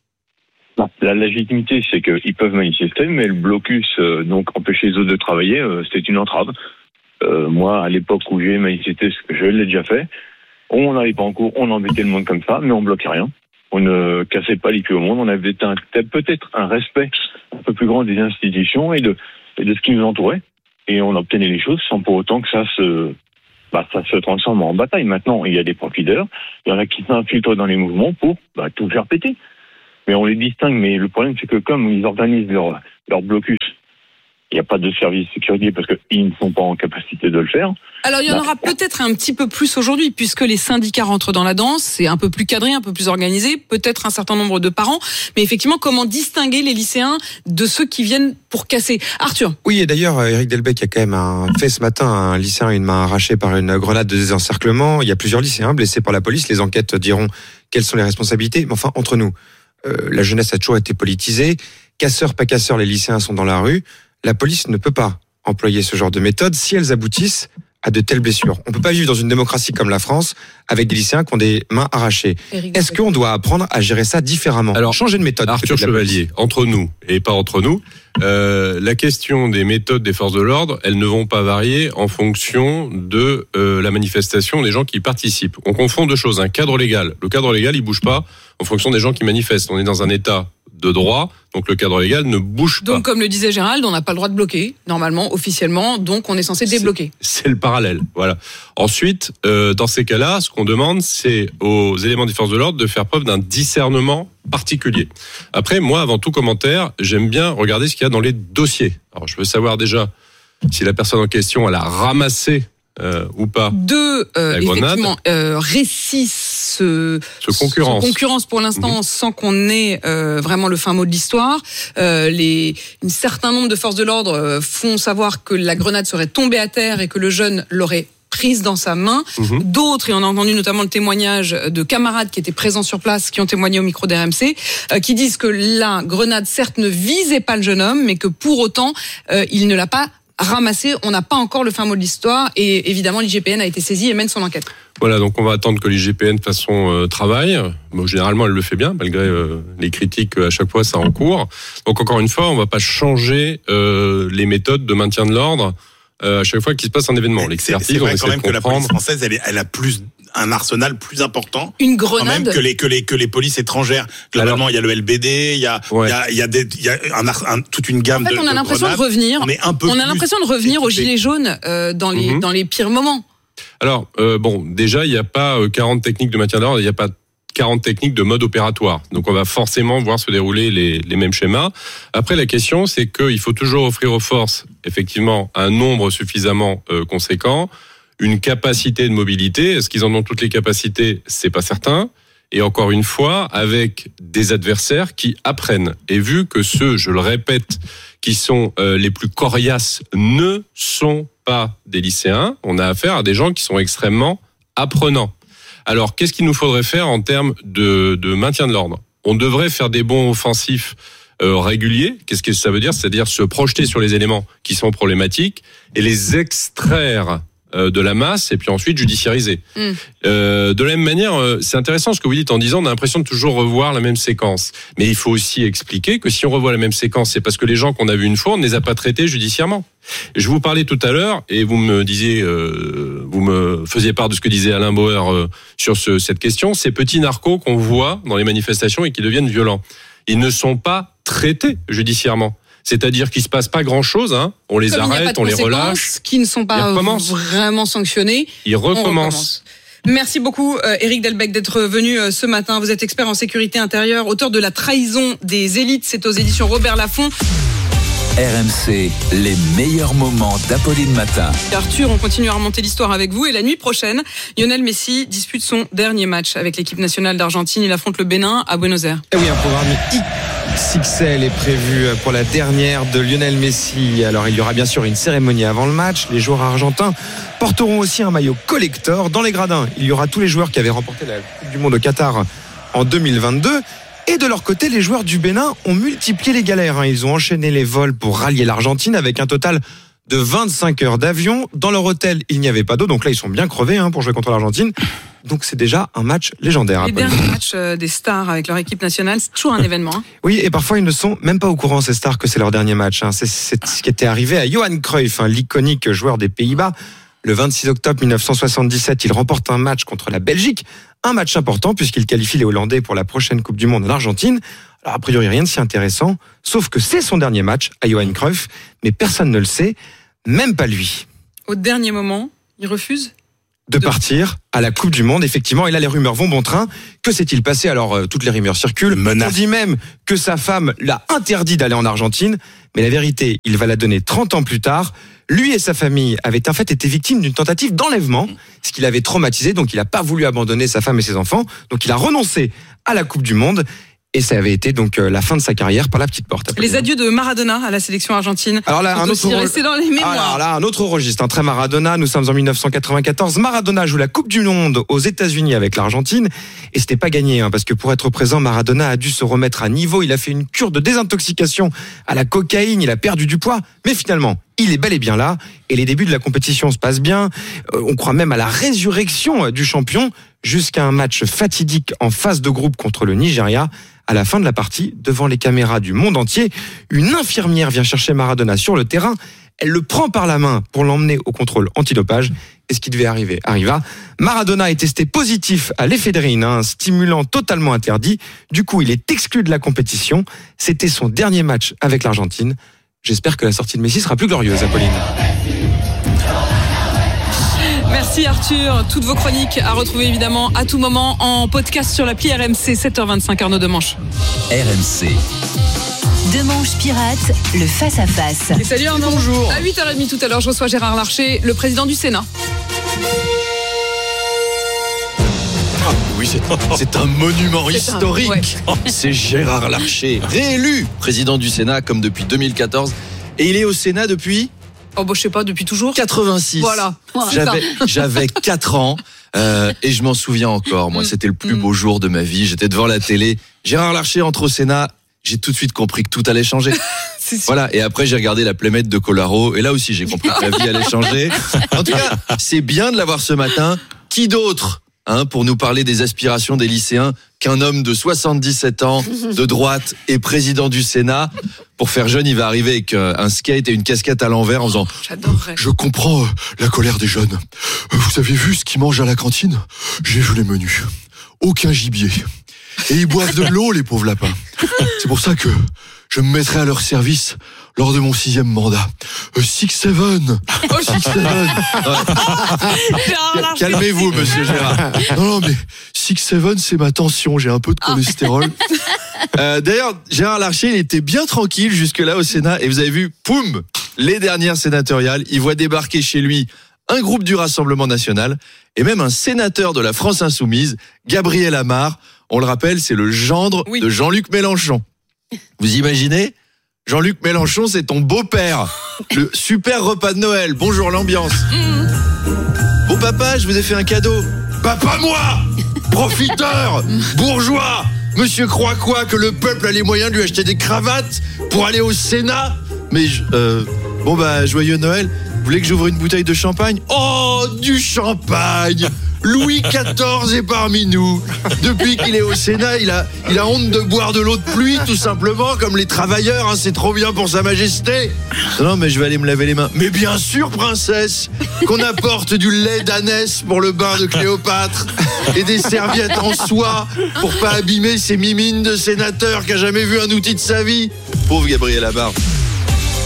La légitimité, c'est qu'ils peuvent manifester, mais le blocus, euh, donc empêcher les autres de travailler, euh, c'était une entrave. Euh, moi, à l'époque où j'ai manifesté, ce que je l'ai déjà fait, on n'allait pas en cours, on embêtait le monde comme ça, mais on bloquait rien. On ne cassait pas les pieds au monde, on avait un, peut-être un respect un peu plus grand des institutions et de, et de ce qui nous entourait, et on obtenait les choses sans pour autant que ça se, bah, ça se transforme en bataille. Maintenant, il y a des profiteurs, il y en a qui s'infiltrent dans les mouvements pour bah, tout faire péter. Mais on les distingue, mais le problème c'est que comme ils organisent leur, leur blocus, il n'y a pas de service de sécurité parce qu'ils ne sont pas en capacité de le faire. Alors il y en aura peut-être un petit peu plus aujourd'hui puisque les syndicats rentrent dans la danse, c'est un peu plus cadré, un peu plus organisé, peut-être un certain nombre de parents, mais effectivement comment distinguer les lycéens de ceux qui viennent pour casser? Arthur. Oui, et d'ailleurs Éric Delbecq a quand même un fait ce matin, un lycéen a une main arrachée par une grenade de désencerclement, il y a plusieurs lycéens blessés par la police, les enquêtes diront quelles sont les responsabilités, mais enfin entre nous, euh, la jeunesse a toujours été politisée, casseurs, pas casseurs, les lycéens sont dans la rue. La police ne peut pas employer ce genre de méthode si elles aboutissent à de telles blessures. On ne peut pas vivre dans une démocratie comme la France avec des lycéens qui ont des mains arrachées. Est-ce qu'on doit apprendre à gérer ça différemment? Alors, changer de méthode. Arthur Chevalier, entre nous et pas entre nous, euh, la question des méthodes des forces de l'ordre, elles ne vont pas varier en fonction de euh, la manifestation des gens qui y participent. On confond deux choses. Un cadre légal. Le cadre légal, il bouge pas en fonction des gens qui manifestent. On est dans un état de droit, donc le cadre légal ne bouge pas. Donc comme le disait Gérald, on n'a pas le droit de bloquer, normalement, officiellement, donc on est censé débloquer. C'est, c'est le parallèle, voilà. Ensuite, euh, dans ces cas-là, ce qu'on demande, c'est aux éléments des forces de l'ordre de faire preuve d'un discernement particulier. Après, moi, avant tout commentaire, j'aime bien regarder ce qu'il y a dans les dossiers. Alors je veux savoir déjà si la personne en question, elle a ramassé Euh, ou pas. Deux, euh, effectivement, euh, récits se, se concurrence. se concurrence pour l'instant mmh. sans qu'on ait euh, vraiment le fin mot de l'histoire. Euh, les, un certain nombre de forces de l'ordre euh, font savoir que la grenade serait tombée à terre et que le jeune l'aurait prise dans sa main. Mmh. D'autres, et on a entendu notamment le témoignage de camarades qui étaient présents sur place, qui ont témoigné au micro d'R M C, euh, qui disent que la grenade, certes, ne visait pas le jeune homme, mais que pour autant, euh, il ne l'a pas ramassé. On n'a pas encore le fin mot de l'histoire et évidemment l'I G P N a été saisi et mène son enquête. Voilà, donc on va attendre que l'I G P N fasse son euh, travail. Bon, généralement, elle le fait bien, malgré euh, les critiques à chaque fois, ça en cours. Donc encore une fois, on ne va pas changer euh, les méthodes de maintien de l'ordre euh, à chaque fois qu'il se passe un événement. L'expertise, c'est, c'est vrai quand même que la police française, elle, est, elle a plus un arsenal plus important. Une grenade. Même que les que les que les polices étrangères. Globalement, il y a le L B D, il y a il y a il y a des il y a un, un, toute une gamme de. En fait, on a de l'impression grenades. de revenir. On est un peu. On a l'impression de revenir aux gilets jaunes euh, dans les mm-hmm. dans les pires moments. Alors euh, bon, déjà, il n'y a pas quarante techniques de maintien d'ordre, il n'y a pas quarante techniques de mode opératoire. Donc on va forcément voir se dérouler les, les mêmes schémas. Après, la question, c'est qu'il faut toujours offrir aux forces, effectivement, un nombre suffisamment euh, conséquent, une capacité de mobilité. Est-ce qu'ils en ont toutes les capacités? C'est pas certain. Et encore une fois, avec des adversaires qui apprennent. Et vu que ceux, je le répète, qui sont euh, les plus coriaces ne sont pas des lycéens, on a affaire à des gens qui sont extrêmement apprenants. Alors, qu'est-ce qu'il nous faudrait faire en termes de, de maintien de l'ordre? On devrait faire des bonds offensifs euh, réguliers. Qu'est-ce que ça veut dire? C'est-à-dire se projeter sur les éléments qui sont problématiques et les extraire euh, de la masse et puis ensuite judiciariser. Mm. Euh, de la même manière, euh, c'est intéressant ce que vous dites en disant on a l'impression de toujours revoir la même séquence. Mais il faut aussi expliquer que si on revoit la même séquence, c'est parce que les gens qu'on a vus une fois, on ne les a pas traités judiciairement. Je vous parlais tout à l'heure et vous me disiez, euh, vous me faisiez part de ce que disait Alain Bauer euh, sur ce, cette question. Ces petits narcos qu'on voit dans les manifestations et qui deviennent violents, ils ne sont pas traités judiciairement. C'est-à-dire qu'il se passe pas grand-chose, hein. On les Comme arrête, on les relâche, qui ne sont pas vraiment sanctionnés. Ils recommencent. Merci beaucoup euh, Éric Delbecq d'être venu euh, ce matin. Vous êtes expert en sécurité intérieure, auteur de La trahison des élites. C'est aux éditions Robert Laffont. R M C, les meilleurs moments d'Apolline Matin. Arthur, on continue à remonter l'histoire avec vous. Et la nuit prochaine, Lionel Messi dispute son dernier match avec l'équipe nationale d'Argentine. Il affronte le Bénin à Buenos Aires. Et oui, un programme X L est prévu pour la dernière de Lionel Messi. Alors il y aura bien sûr une cérémonie avant le match. Les joueurs argentins porteront aussi un maillot collector. Dans les gradins, il y aura tous les joueurs qui avaient remporté la Coupe du Monde au Qatar en deux mille vingt-deux. Et de leur côté, les joueurs du Bénin ont multiplié les galères. Ils ont enchaîné les vols pour rallier l'Argentine avec un total de vingt-cinq heures d'avion. Dans leur hôtel, il n'y avait pas d'eau. Donc là, ils sont bien crevés hein, pour jouer contre l'Argentine. Donc c'est déjà un match légendaire. Les derniers matchs des stars avec leur équipe nationale, c'est toujours un événement. Hein. Oui, et parfois ils ne sont même pas au courant, ces stars, que c'est leur dernier match. Hein. C'est, c'est ce qui était arrivé à Johan Cruyff, hein, l'iconique joueur des Pays-Bas. Le vingt-six octobre mille neuf cent soixante-dix-sept, il remporte un match contre la Belgique. Un match important puisqu'il qualifie les Hollandais pour la prochaine Coupe du Monde en Argentine. Alors a priori rien de si intéressant, sauf que c'est son dernier match à Johan Cruyff, mais personne ne le sait, même pas lui. Au dernier moment, il refuse de partir à la Coupe du Monde, effectivement. Et là, les rumeurs vont bon train. Que s'est-il passé? Alors, euh, toutes les rumeurs circulent. Menace. On dit même que sa femme l'a interdit d'aller en Argentine. Mais la vérité, il va la donner trente ans plus tard. Lui et sa famille avaient en fait été victimes d'une tentative d'enlèvement, ce qui l'avait traumatisé. Donc, il n'a pas voulu abandonner sa femme et ses enfants. Donc, il a renoncé à la Coupe du Monde. Et ça avait été donc la fin de sa carrière par la petite porte. Les adieux de Maradona à la sélection argentine. Alors là, un autre aussi resté dans les mémoires. Alors là, un autre registre, un très Maradona. Nous sommes en mille neuf cent quatre-vingt-quatorze. Maradona joue la Coupe du Monde aux États-Unis avec l'Argentine. Et c'était pas gagné, hein, parce que pour être présent, Maradona a dû se remettre à niveau. Il a fait une cure de désintoxication à la cocaïne. Il a perdu du poids. Mais finalement, il est bel et bien là. Et les débuts de la compétition se passent bien. Euh, on croit même à la résurrection du champion jusqu'à un match fatidique en phase de groupe contre le Nigeria. À la fin de la partie, devant les caméras du monde entier, une infirmière vient chercher Maradona sur le terrain. Elle le prend par la main pour l'emmener au contrôle antidopage. Et ce qui devait arriver arriva. Maradona est testé positif à l'éphédrine, un stimulant totalement interdit. Du coup, il est exclu de la compétition. C'était son dernier match avec l'Argentine. J'espère que la sortie de Messi sera plus glorieuse, Apolline. Merci Arthur. Toutes vos chroniques à retrouver évidemment à tout moment en podcast sur l'appli R M C. sept heures vingt-cinq, Arnaud Demanche. R M C. Demanche pirate, le face-à-face. Et salut Arnaud. Bonjour. À huit heures trente tout à l'heure, je reçois Gérard Larcher, le président du Sénat. Ah, oui, c'est, c'est un monument c'est historique. Un, ouais. C'est Gérard Larcher, réélu président du Sénat comme depuis deux mille quatorze. Et il est au Sénat depuis... Oh bah je sais pas, depuis toujours. quatre-vingt-six. Voilà. J'avais, j'avais quatre ans euh, et je m'en souviens encore. Moi, c'était le plus beau jour de ma vie. J'étais devant la télé. Gérard Larcher entre au Sénat. J'ai tout de suite compris que tout allait changer. Voilà. Et après, j'ai regardé la Playmate de Colaro. Et là aussi, j'ai compris que la vie allait changer. En tout cas, c'est bien de l'avoir ce matin. Qui d'autre hein, pour nous parler des aspirations des lycéens qu'un homme de soixante-dix-sept ans, de droite et président du Sénat? Pour faire jeune, il va arriver avec un skate et une casquette à l'envers en faisant J'adorerais. Je comprends la colère des jeunes. Vous avez vu ce qu'ils mangent à la cantine? J'ai vu les menus. Aucun gibier. Et ils boivent de l'eau, les pauvres lapins. C'est pour ça que je me mettrai à leur service lors de mon sixième mandat. Euh, Six Seven. Oh, Six Seven. Calmez-vous, monsieur Gérard. Non, non, mais Six Seven, c'est ma tension. J'ai un peu de cholestérol. Euh, d'ailleurs, Gérard Larcher, il était bien tranquille jusque-là au Sénat. Et vous avez vu, poum, les dernières sénatoriales, il voit débarquer chez lui un groupe du Rassemblement National et même un sénateur de la France Insoumise, Gabriel Amar. On le rappelle, c'est le gendre oui. de Jean-Luc Mélenchon. Vous imaginez ? Jean-Luc Mélenchon, c'est ton beau-père. Le super repas de Noël. Bonjour l'ambiance. Mmh. Bon papa, je vous ai fait un cadeau. Bah pas moi ! Profiteur ! Bourgeois ! Monsieur croit quoi, que le peuple a les moyens de lui acheter des cravates pour aller au Sénat ? Mais euh, bon bah joyeux Noël. Vous voulez que j'ouvre une bouteille de champagne ? Oh, du champagne ! Louis quatorze est parmi nous. Depuis qu'il est au Sénat, il a, il a honte de boire de l'eau de pluie, tout simplement, comme les travailleurs. Hein, c'est trop bien pour Sa Majesté. Non, mais je vais aller me laver les mains. Mais bien sûr, princesse, qu'on apporte du lait d'ânesse pour le bain de Cléopâtre et des serviettes en soie pour pas abîmer ces mimines de sénateur qui a jamais vu un outil de sa vie. Pauvre Gabriel Amar.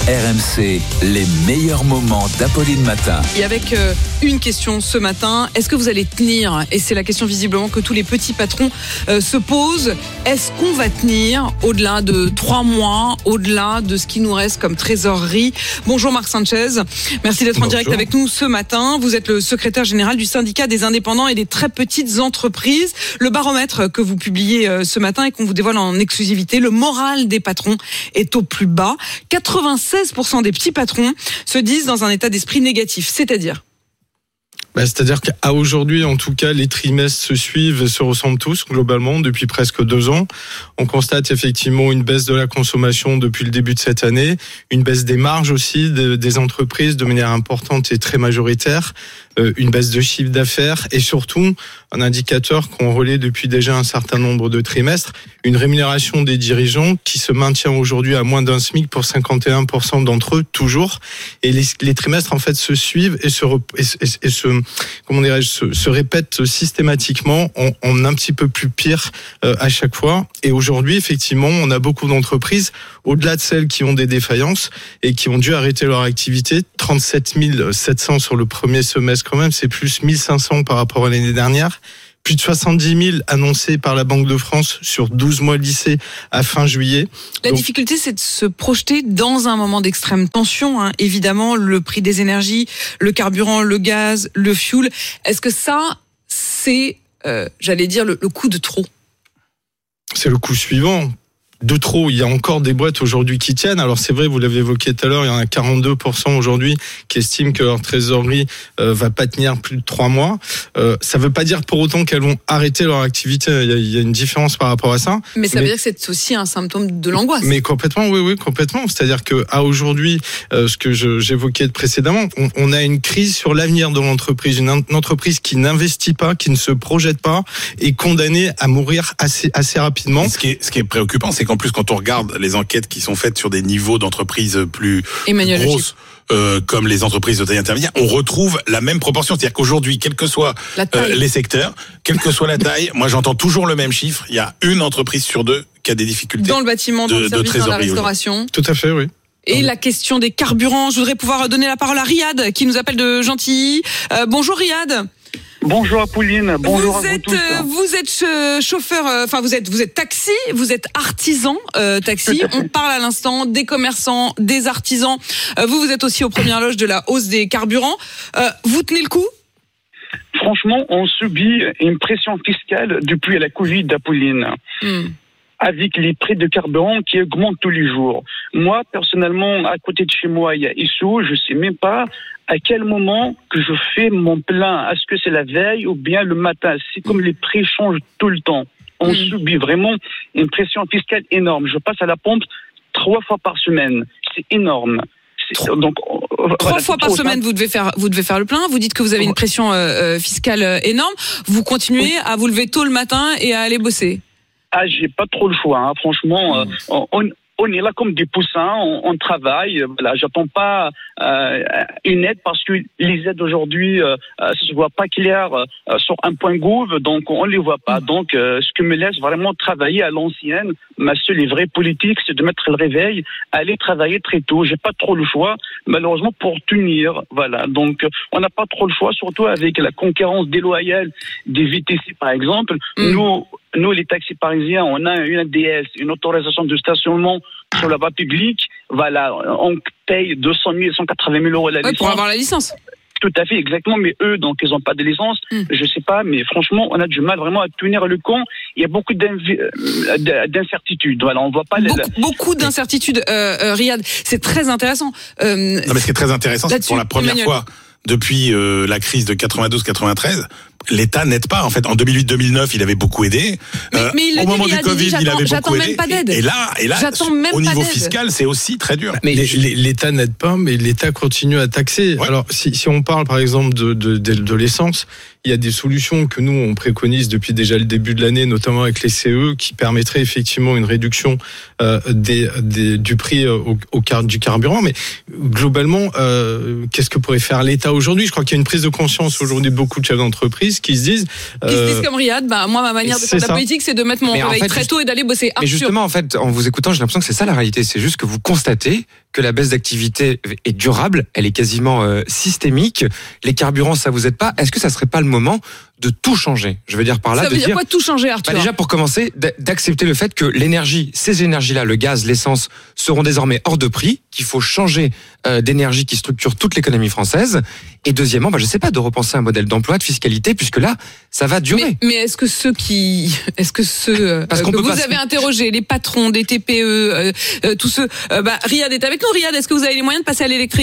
R M C, les meilleurs moments d'Apolline Matin. Et avec euh, une question ce matin, est-ce que vous allez tenir ? Et c'est la question visiblement que tous les petits patrons euh, se posent. Est-ce qu'on va tenir au-delà de trois mois, au-delà de ce qui nous reste comme trésorerie ? Bonjour Marc Sanchez, merci d'être Bonjour. en direct avec nous ce matin. Vous êtes le secrétaire général du syndicat des indépendants et des très petites entreprises. Le baromètre que vous publiez euh, ce matin et qu'on vous dévoile en exclusivité, le moral des patrons est au plus bas. quatre-vingt-seize pour cent des petits patrons se disent dans un état d'esprit négatif, c'est-à-dire Bah, c'est-à-dire qu'à aujourd'hui, en tout cas, les trimestres se suivent et se ressemblent tous, globalement, depuis presque deux ans. On constate effectivement une baisse de la consommation depuis le début de cette année, une baisse des marges aussi de, des entreprises de manière importante et très majoritaire, euh, une baisse de chiffre d'affaires et surtout un indicateur qu'on relaie depuis déjà un certain nombre de trimestres, une rémunération des dirigeants qui se maintient aujourd'hui à moins d'un SMIC pour cinquante et un pour cent d'entre eux, toujours. Et les, les trimestres, en fait, se suivent et se, et, et, et se comment dirais-je, se, se répète systématiquement en, en un petit peu plus pire euh, à chaque fois. Et aujourd'hui, effectivement, on a beaucoup d'entreprises, au-delà de celles qui ont des défaillances et qui ont dû arrêter leur activité, trente-sept mille sept cents sur le premier semestre quand même, c'est plus mille cinq cents par rapport à l'année dernière. Plus de soixante-dix mille annoncés par la Banque de France sur douze mois lycée à fin juillet. La Donc, difficulté, c'est de se projeter dans un moment d'extrême tension. Hein. Évidemment, le prix des énergies, le carburant, le gaz, le fuel. Est-ce que ça, c'est, euh, j'allais dire, le, le coup de trop ? C'est le coup suivant. De trop, il y a encore des boîtes aujourd'hui qui tiennent. Alors c'est vrai, vous l'avez évoqué tout à l'heure, il y en a quarante-deux pour cent aujourd'hui qui estiment que leur trésorerie euh, va pas tenir plus de trois mois. Euh, ça veut pas dire pour autant qu'elles vont arrêter leur activité. Il y a, il y a une différence par rapport à ça. Mais ça mais, veut dire que c'est aussi un symptôme de l'angoisse. Mais complètement, oui, oui, complètement. C'est-à-dire que à aujourd'hui, euh, ce que je, j'évoquais précédemment, on, on a une crise sur l'avenir de l'entreprise. Une, une entreprise qui n'investit pas, qui ne se projette pas, est condamnée à mourir assez, assez rapidement. Et ce qui est, ce qui est préoccupant, c'est qu'en plus, quand on regarde les enquêtes qui sont faites sur des niveaux d'entreprises plus Emmanuel grosses, euh, comme les entreprises de taille intermédiaire, on retrouve la même proportion. C'est-à-dire qu'aujourd'hui, quels que soient euh, les secteurs, quelle que soit la taille, moi j'entends toujours le même chiffre. Il y a une entreprise sur deux qui a des difficultés. Dans le bâtiment, dans de, le service, dans la restauration. Tout à fait, oui. Et la question des carburants. Je voudrais pouvoir donner la parole à Riyad, qui nous appelle de Gentilly. Euh, bonjour Riyad. Bonjour Apolline, bonjour vous à vous êtes, tous. Euh, vous êtes euh, chauffeur, enfin euh, vous êtes vous êtes taxi, vous êtes artisan euh, taxi. On parle à l'instant des commerçants, des artisans. Euh, vous vous êtes aussi aux premières loges de la hausse des carburants. Euh, vous tenez le coup ? Franchement, on subit une pression fiscale depuis la Covid, Apolline. Hmm. Avec les prix de carburant qui augmentent tous les jours. Moi, personnellement, à côté de chez moi, il y a Issou, je sais même pas à quel moment que je fais mon plein. Est-ce que c'est la veille ou bien le matin ? C'est comme les prix changent tout le temps. On mmh. subit vraiment une pression fiscale énorme. Je passe à la pompe trois fois par semaine. C'est énorme. C'est, donc, Trois voilà, fois par semaine, vous devez faire, vous devez faire le plein. Vous dites que vous avez une pression euh, fiscale énorme. Vous continuez oui. à vous lever tôt le matin et à aller bosser. Ah, j'ai pas trop le choix, hein. Franchement, mmh. euh, on, on est là comme des poussins, on, on travaille. Voilà, j'attends pas euh, une aide parce que les aides aujourd'hui, euh, ça se voit pas clair euh, sur un point gouv, donc on les voit pas. Donc, euh, ce qui me laisse vraiment travailler à l'ancienne, ma seule et vraie politique, c'est de mettre le réveil, aller travailler très tôt. J'ai pas trop le choix, malheureusement, pour tenir. Voilà, donc on n'a pas trop le choix, surtout avec la concurrence déloyale des V T C, par exemple. Mmh. Nous. Nous, les taxis parisiens, on a une A D S, une autorisation de stationnement sur la voie publique. Voilà, on paye deux cent mille, cent quatre-vingt mille euros la ouais, licence. Pour avoir la licence. Tout à fait, exactement. Mais eux, donc, ils n'ont pas de licence. Mm. Je sais pas, mais franchement, on a du mal vraiment à tenir le camp. Il y a beaucoup d'incertitudes. Voilà, on voit pas beaucoup, les... beaucoup d'incertitudes, euh, euh, Riyad. C'est très intéressant. Euh, non, mais ce qui est très intéressant, c'est que pour la première Emmanuel. fois depuis euh, la crise de quatre-vingt-douze quatre-vingt-treize, l'État n'aide pas. En fait, en deux mille huit deux mille neuf, il avait beaucoup aidé. Mais, euh, mais il au moment dit, du Covid, il, il avait beaucoup aidé. Même pas d'aide. Et, et là, et là au niveau fiscal, c'est aussi très dur. Mais l'État n'aide pas, mais l'État continue à taxer. Ouais. Alors, si, si on parle, par exemple, de, de, de, de l'essence, il y a des solutions que nous on préconise depuis déjà le début de l'année, notamment avec les C E, qui permettraient effectivement une réduction euh, des, des, du prix au, au car, du carburant. Mais globalement, euh, qu'est-ce que pourrait faire l'État aujourd'hui ? Je crois qu'il y a une prise de conscience aujourd'hui de beaucoup de chefs d'entreprise qui se disent, euh, qui se disent comme Riyad, bah moi ma manière de faire de la ça. politique, c'est de mettre mon Mais en réveil fait, très tôt et d'aller bosser. Mais Arthur. justement, en fait, en vous écoutant, j'ai l'impression que c'est ça la réalité. C'est juste que vous constatez que la baisse d'activité est durable, elle est quasiment euh, systémique. Les carburants, ça vous aide pas. Est-ce que ça serait pas le moment de tout changer ? Je veux dire par là, Ça de veut dire dire quoi tout changer, Arthur ? bah déjà pour commencer, d'accepter le fait que l'énergie, ces énergies-là, le gaz, l'essence, seront désormais hors de prix, qu'il faut changer euh, d'énergie qui structure toute l'économie française. Et deuxièmement, bah je sais pas, de repenser un modèle d'emploi, de fiscalité, puisque là, ça va durer. Mais, mais est-ce que ceux qui, est-ce que ceux Parce euh, qu'on que peut vous pas avez se- interrogés, les patrons des T P E, euh, euh, tous ceux, euh, bah Riyad est avec nous. Riyad, est-ce que vous avez les moyens de passer à l'électrique ?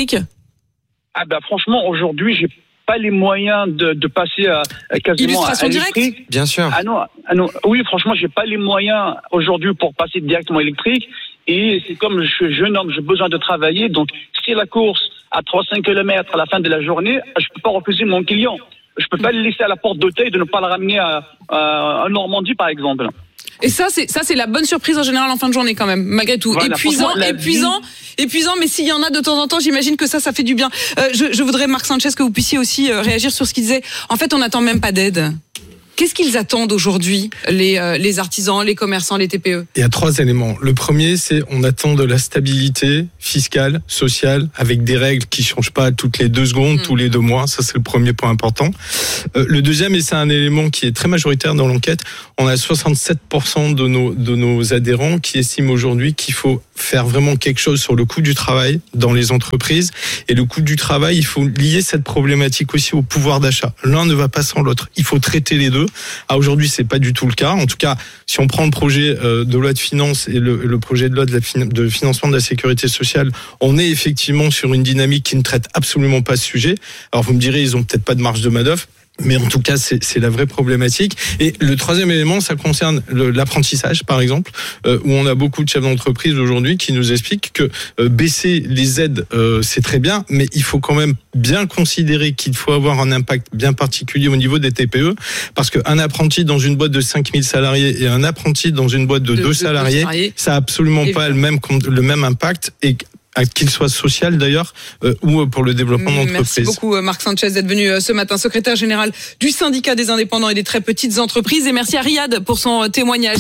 Ah bah franchement, aujourd'hui, j'ai pas les moyens de, de passer à, à quasiment Illustration à directe ? électrique. Bien sûr. Ah non, ah non, oui, franchement, j'ai pas les moyens aujourd'hui pour passer directement électrique. Et c'est comme je suis jeune homme, j'ai besoin de travailler. Donc, si la course à trois à cinq kilomètres à la fin de la journée, je peux pas refuser mon client. Je peux pas le laisser à la porte d'hôtel et de ne pas le ramener à, à, à Normandie, par exemple. Et ça, c'est ça, c'est la bonne surprise en général en fin de journée quand même, malgré tout. Voilà, épuisant, franchement, la épuisant, épuisant. Mais s'il y en a de temps en temps, j'imagine que ça, ça fait du bien. Euh, je, je voudrais, Marc Sanchez, que vous puissiez aussi euh, réagir sur ce qu'il disait. En fait, on n'attend même pas d'aide. Qu'est-ce qu'ils attendent aujourd'hui, les, euh, les artisans, les commerçants, les T P E ? Il y a trois éléments. Le premier, c'est on attend de la stabilité fiscale, sociale, avec des règles qui changent pas toutes les deux secondes, mmh. tous les deux mois. Ça, c'est le premier point important. Euh, le deuxième, et c'est un élément qui est très majoritaire dans l'enquête, on a soixante-sept pour cent de nos, de nos adhérents qui estiment aujourd'hui qu'il faut faire vraiment quelque chose sur le coût du travail dans les entreprises. Et le coût du travail, il faut lier cette problématique aussi au pouvoir d'achat. L'un ne va pas sans l'autre. Il faut traiter les deux. Ah, aujourd'hui, c'est pas du tout le cas. En tout cas, si on prend le projet de loi de finances et le, le projet de loi de, la fin, de financement de la sécurité sociale, on est effectivement sur une dynamique qui ne traite absolument pas ce sujet. Alors, vous me direz, ils ont peut-être pas de marge de manœuvre. Mais en tout cas, c'est, c'est la vraie problématique. Et le troisième élément, ça concerne le, l'apprentissage, par exemple, euh, où on a beaucoup de chefs d'entreprise aujourd'hui qui nous expliquent que euh, baisser les aides, euh, c'est très bien, mais il faut quand même bien considérer qu'il faut avoir un impact bien particulier au niveau des T P E, parce qu'un apprenti dans une boîte de cinq mille salariés et un apprenti dans une boîte de, de deux salariés, salariés, ça n'a absolument pas le même, le même impact. Et qu'il soit social d'ailleurs euh, ou pour le développement d'entreprise. Merci beaucoup Marc Sanchez d'être venu euh, ce matin, secrétaire général du syndicat des indépendants et des très petites entreprises, et merci à Riyad pour son témoignage.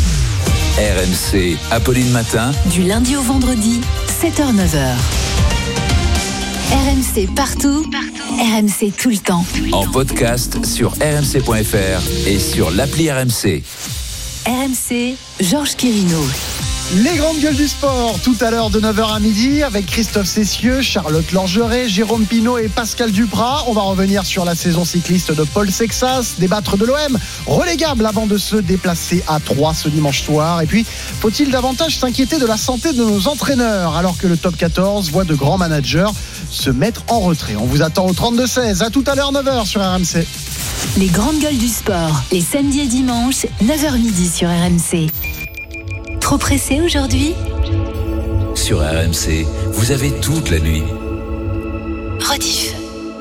R M C, Apolline Matin. Du lundi au vendredi, sept heures neuf heures. R M C partout, partout. R M C tout le temps. En podcast sur r m c point f r et sur l'appli R M C. R M C, Georges Quirino. Les grandes gueules du sport, tout à l'heure de neuf heures à midi, avec Christophe Cessieux, Charlotte Lorgeret, Jérôme Pinault et Pascal Duprat. On va revenir sur la saison cycliste de Paul Sexas, débattre de l'O M, relégable avant de se déplacer à Troyes ce dimanche soir. Et puis, faut-il davantage s'inquiéter de la santé de nos entraîneurs, alors que le top quatorze voit de grands managers se mettre en retrait. On vous attend au trente-deux seize. À tout à l'heure, neuf heures sur R M C. Les grandes gueules du sport, les samedis et dimanches, neuf heures midi sur R M C. Trop pressé aujourd'hui ? Sur R M C, vous avez toute la nuit. Rediff.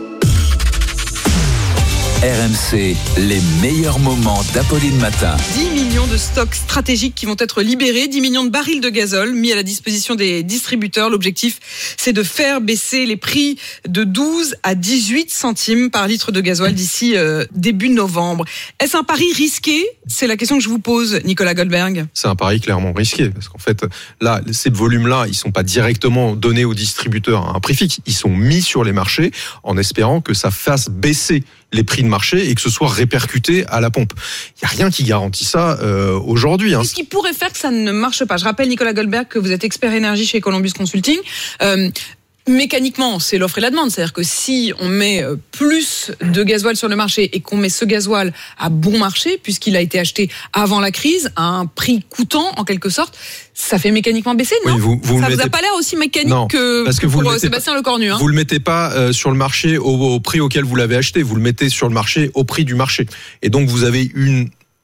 R M C, les meilleurs moments d'Apolline Matin. dix millions de stocks stratégiques qui vont être libérés, dix millions de barils de gazole mis à la disposition des distributeurs. L'objectif, c'est de faire baisser les prix de douze à dix-huit centimes par litre de gasoil d'ici euh, début novembre. Est-ce un pari risqué ? C'est la question que je vous pose, Nicolas Goldberg. C'est un pari clairement risqué, parce qu'en fait, là, ces volumes-là, ils sont pas directement donnés aux distributeurs à un prix fixe. Ils sont mis sur les marchés en espérant que ça fasse baisser les prix de marché et que ce soit répercuté à la pompe. Il n'y a rien qui garantit ça euh, aujourd'hui. Hein. Qu'est-ce qui pourrait faire que ça ne marche pas ? Je rappelle, Nicolas Goldberg, que vous êtes expert énergie chez Columbus Consulting. Euh, mécaniquement, c'est l'offre et la demande. C'est-à-dire que si on met plus de gasoil sur le marché et qu'on met ce gasoil à bon marché, puisqu'il a été acheté avant la crise, à un prix coûtant, en quelque sorte, ça fait mécaniquement baisser, non ? Oui, vous, vous Ça vous vous a mettez... pas l'air aussi mécanique non, que parce que pour vous le Sébastien pas, Lecornu. Hein. Vous le mettez pas euh, sur le marché au, au prix auquel vous l'avez acheté, vous le mettez sur le marché au prix du marché. Et donc vous avez une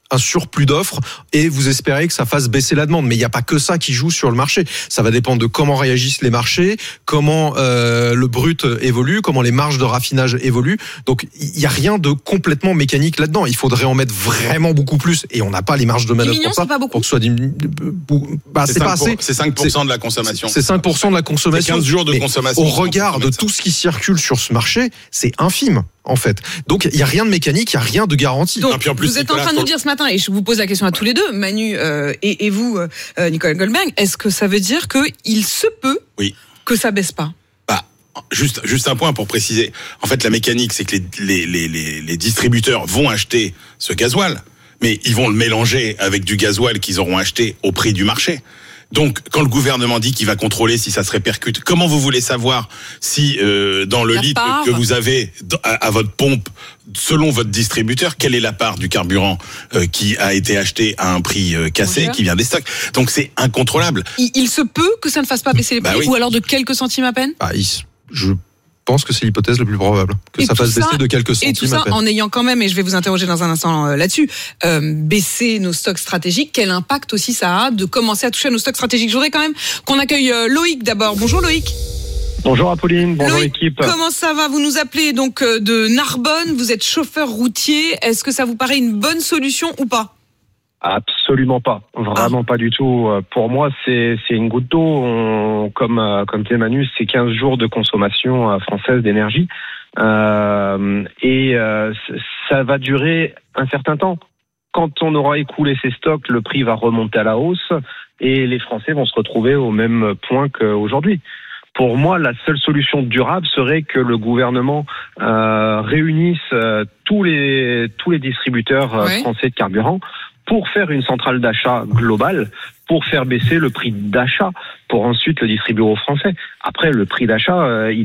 un surplus d'offres et vous espérez que ça fasse baisser la demande. Mais il n'y a pas que ça qui joue sur le marché. Ça va dépendre de comment réagissent les marchés, comment euh, le brut évolue, comment les marges de raffinage évoluent. Donc il n'y a rien de complètement mécanique là-dedans. Il faudrait en mettre vraiment beaucoup plus et on n'a pas les marges de manœuvre pour ça. C'est pas beaucoup. Pour que ce soit diminu... bah, c'est, c'est pas assez. C'est cinq pour cent de la consommation. C'est cinq pour cent de la consommation. C'est quinze jours de mais consommation. Au regard de tout ce qui circule sur ce marché, c'est infime. En fait. Donc, il n'y a rien de mécanique, il n'y a rien de garanti. Donc, en plus, vous êtes en train de nous dire ce matin, et je vous pose la question à tous les deux, Manu euh, et, et vous, euh, Nicolas Goldberg, est-ce que ça veut dire qu'il se peut oui. que ça baisse pas ? Bah, juste, juste un point pour préciser. En fait, la mécanique, c'est que les, les, les, les, les distributeurs vont acheter ce gasoil, mais ils vont le mélanger avec du gasoil qu'ils auront acheté au prix du marché. Donc, quand le gouvernement dit qu'il va contrôler si ça se répercute, comment vous voulez savoir si euh, dans le la litre part. que vous avez à, à votre pompe, selon votre distributeur, quelle est la part du carburant euh, qui a été acheté à un prix euh, cassé, Bonjour. qui vient des stocks. Donc, c'est incontrôlable. Il, il se peut que ça ne fasse pas baisser les prix, bah oui. ou alors de quelques centimes à peine ? Bah, il, je pense que c'est l'hypothèse la plus probable, que et ça fasse ça, baisser de quelques centimes et tout ça à peine. en ayant quand même, et je vais vous interroger dans un instant euh, là-dessus, euh, baisser nos stocks stratégiques. Quel impact aussi ça a de commencer à toucher à nos stocks stratégiques ? Je voudrais quand même qu'on accueille euh, Loïc d'abord. Bonjour Loïc. Bonjour Apolline, bonjour Loïc, l'équipe. Comment ça va ? Vous nous appelez donc euh, de Narbonne, vous êtes chauffeur routier. Est-ce que ça vous paraît une bonne solution ou pas ? Absolument pas, vraiment ah. pas du tout. Pour moi, c'est c'est une goutte d'eau. On, comme comme disait Manu, c'est quinze jours de consommation française d'énergie euh, et euh, ça va durer un certain temps. Quand on aura écoulé ces stocks, le prix va remonter à la hausse et les Français vont se retrouver au même point qu'aujourd'hui. Pour moi, la seule solution durable serait que le gouvernement euh, réunisse euh, tous les tous les distributeurs euh, ouais. français de carburant pour faire une centrale d'achat globale, pour faire baisser le prix d'achat, pour ensuite le distribuer aux Français. Après, le prix d'achat, euh, il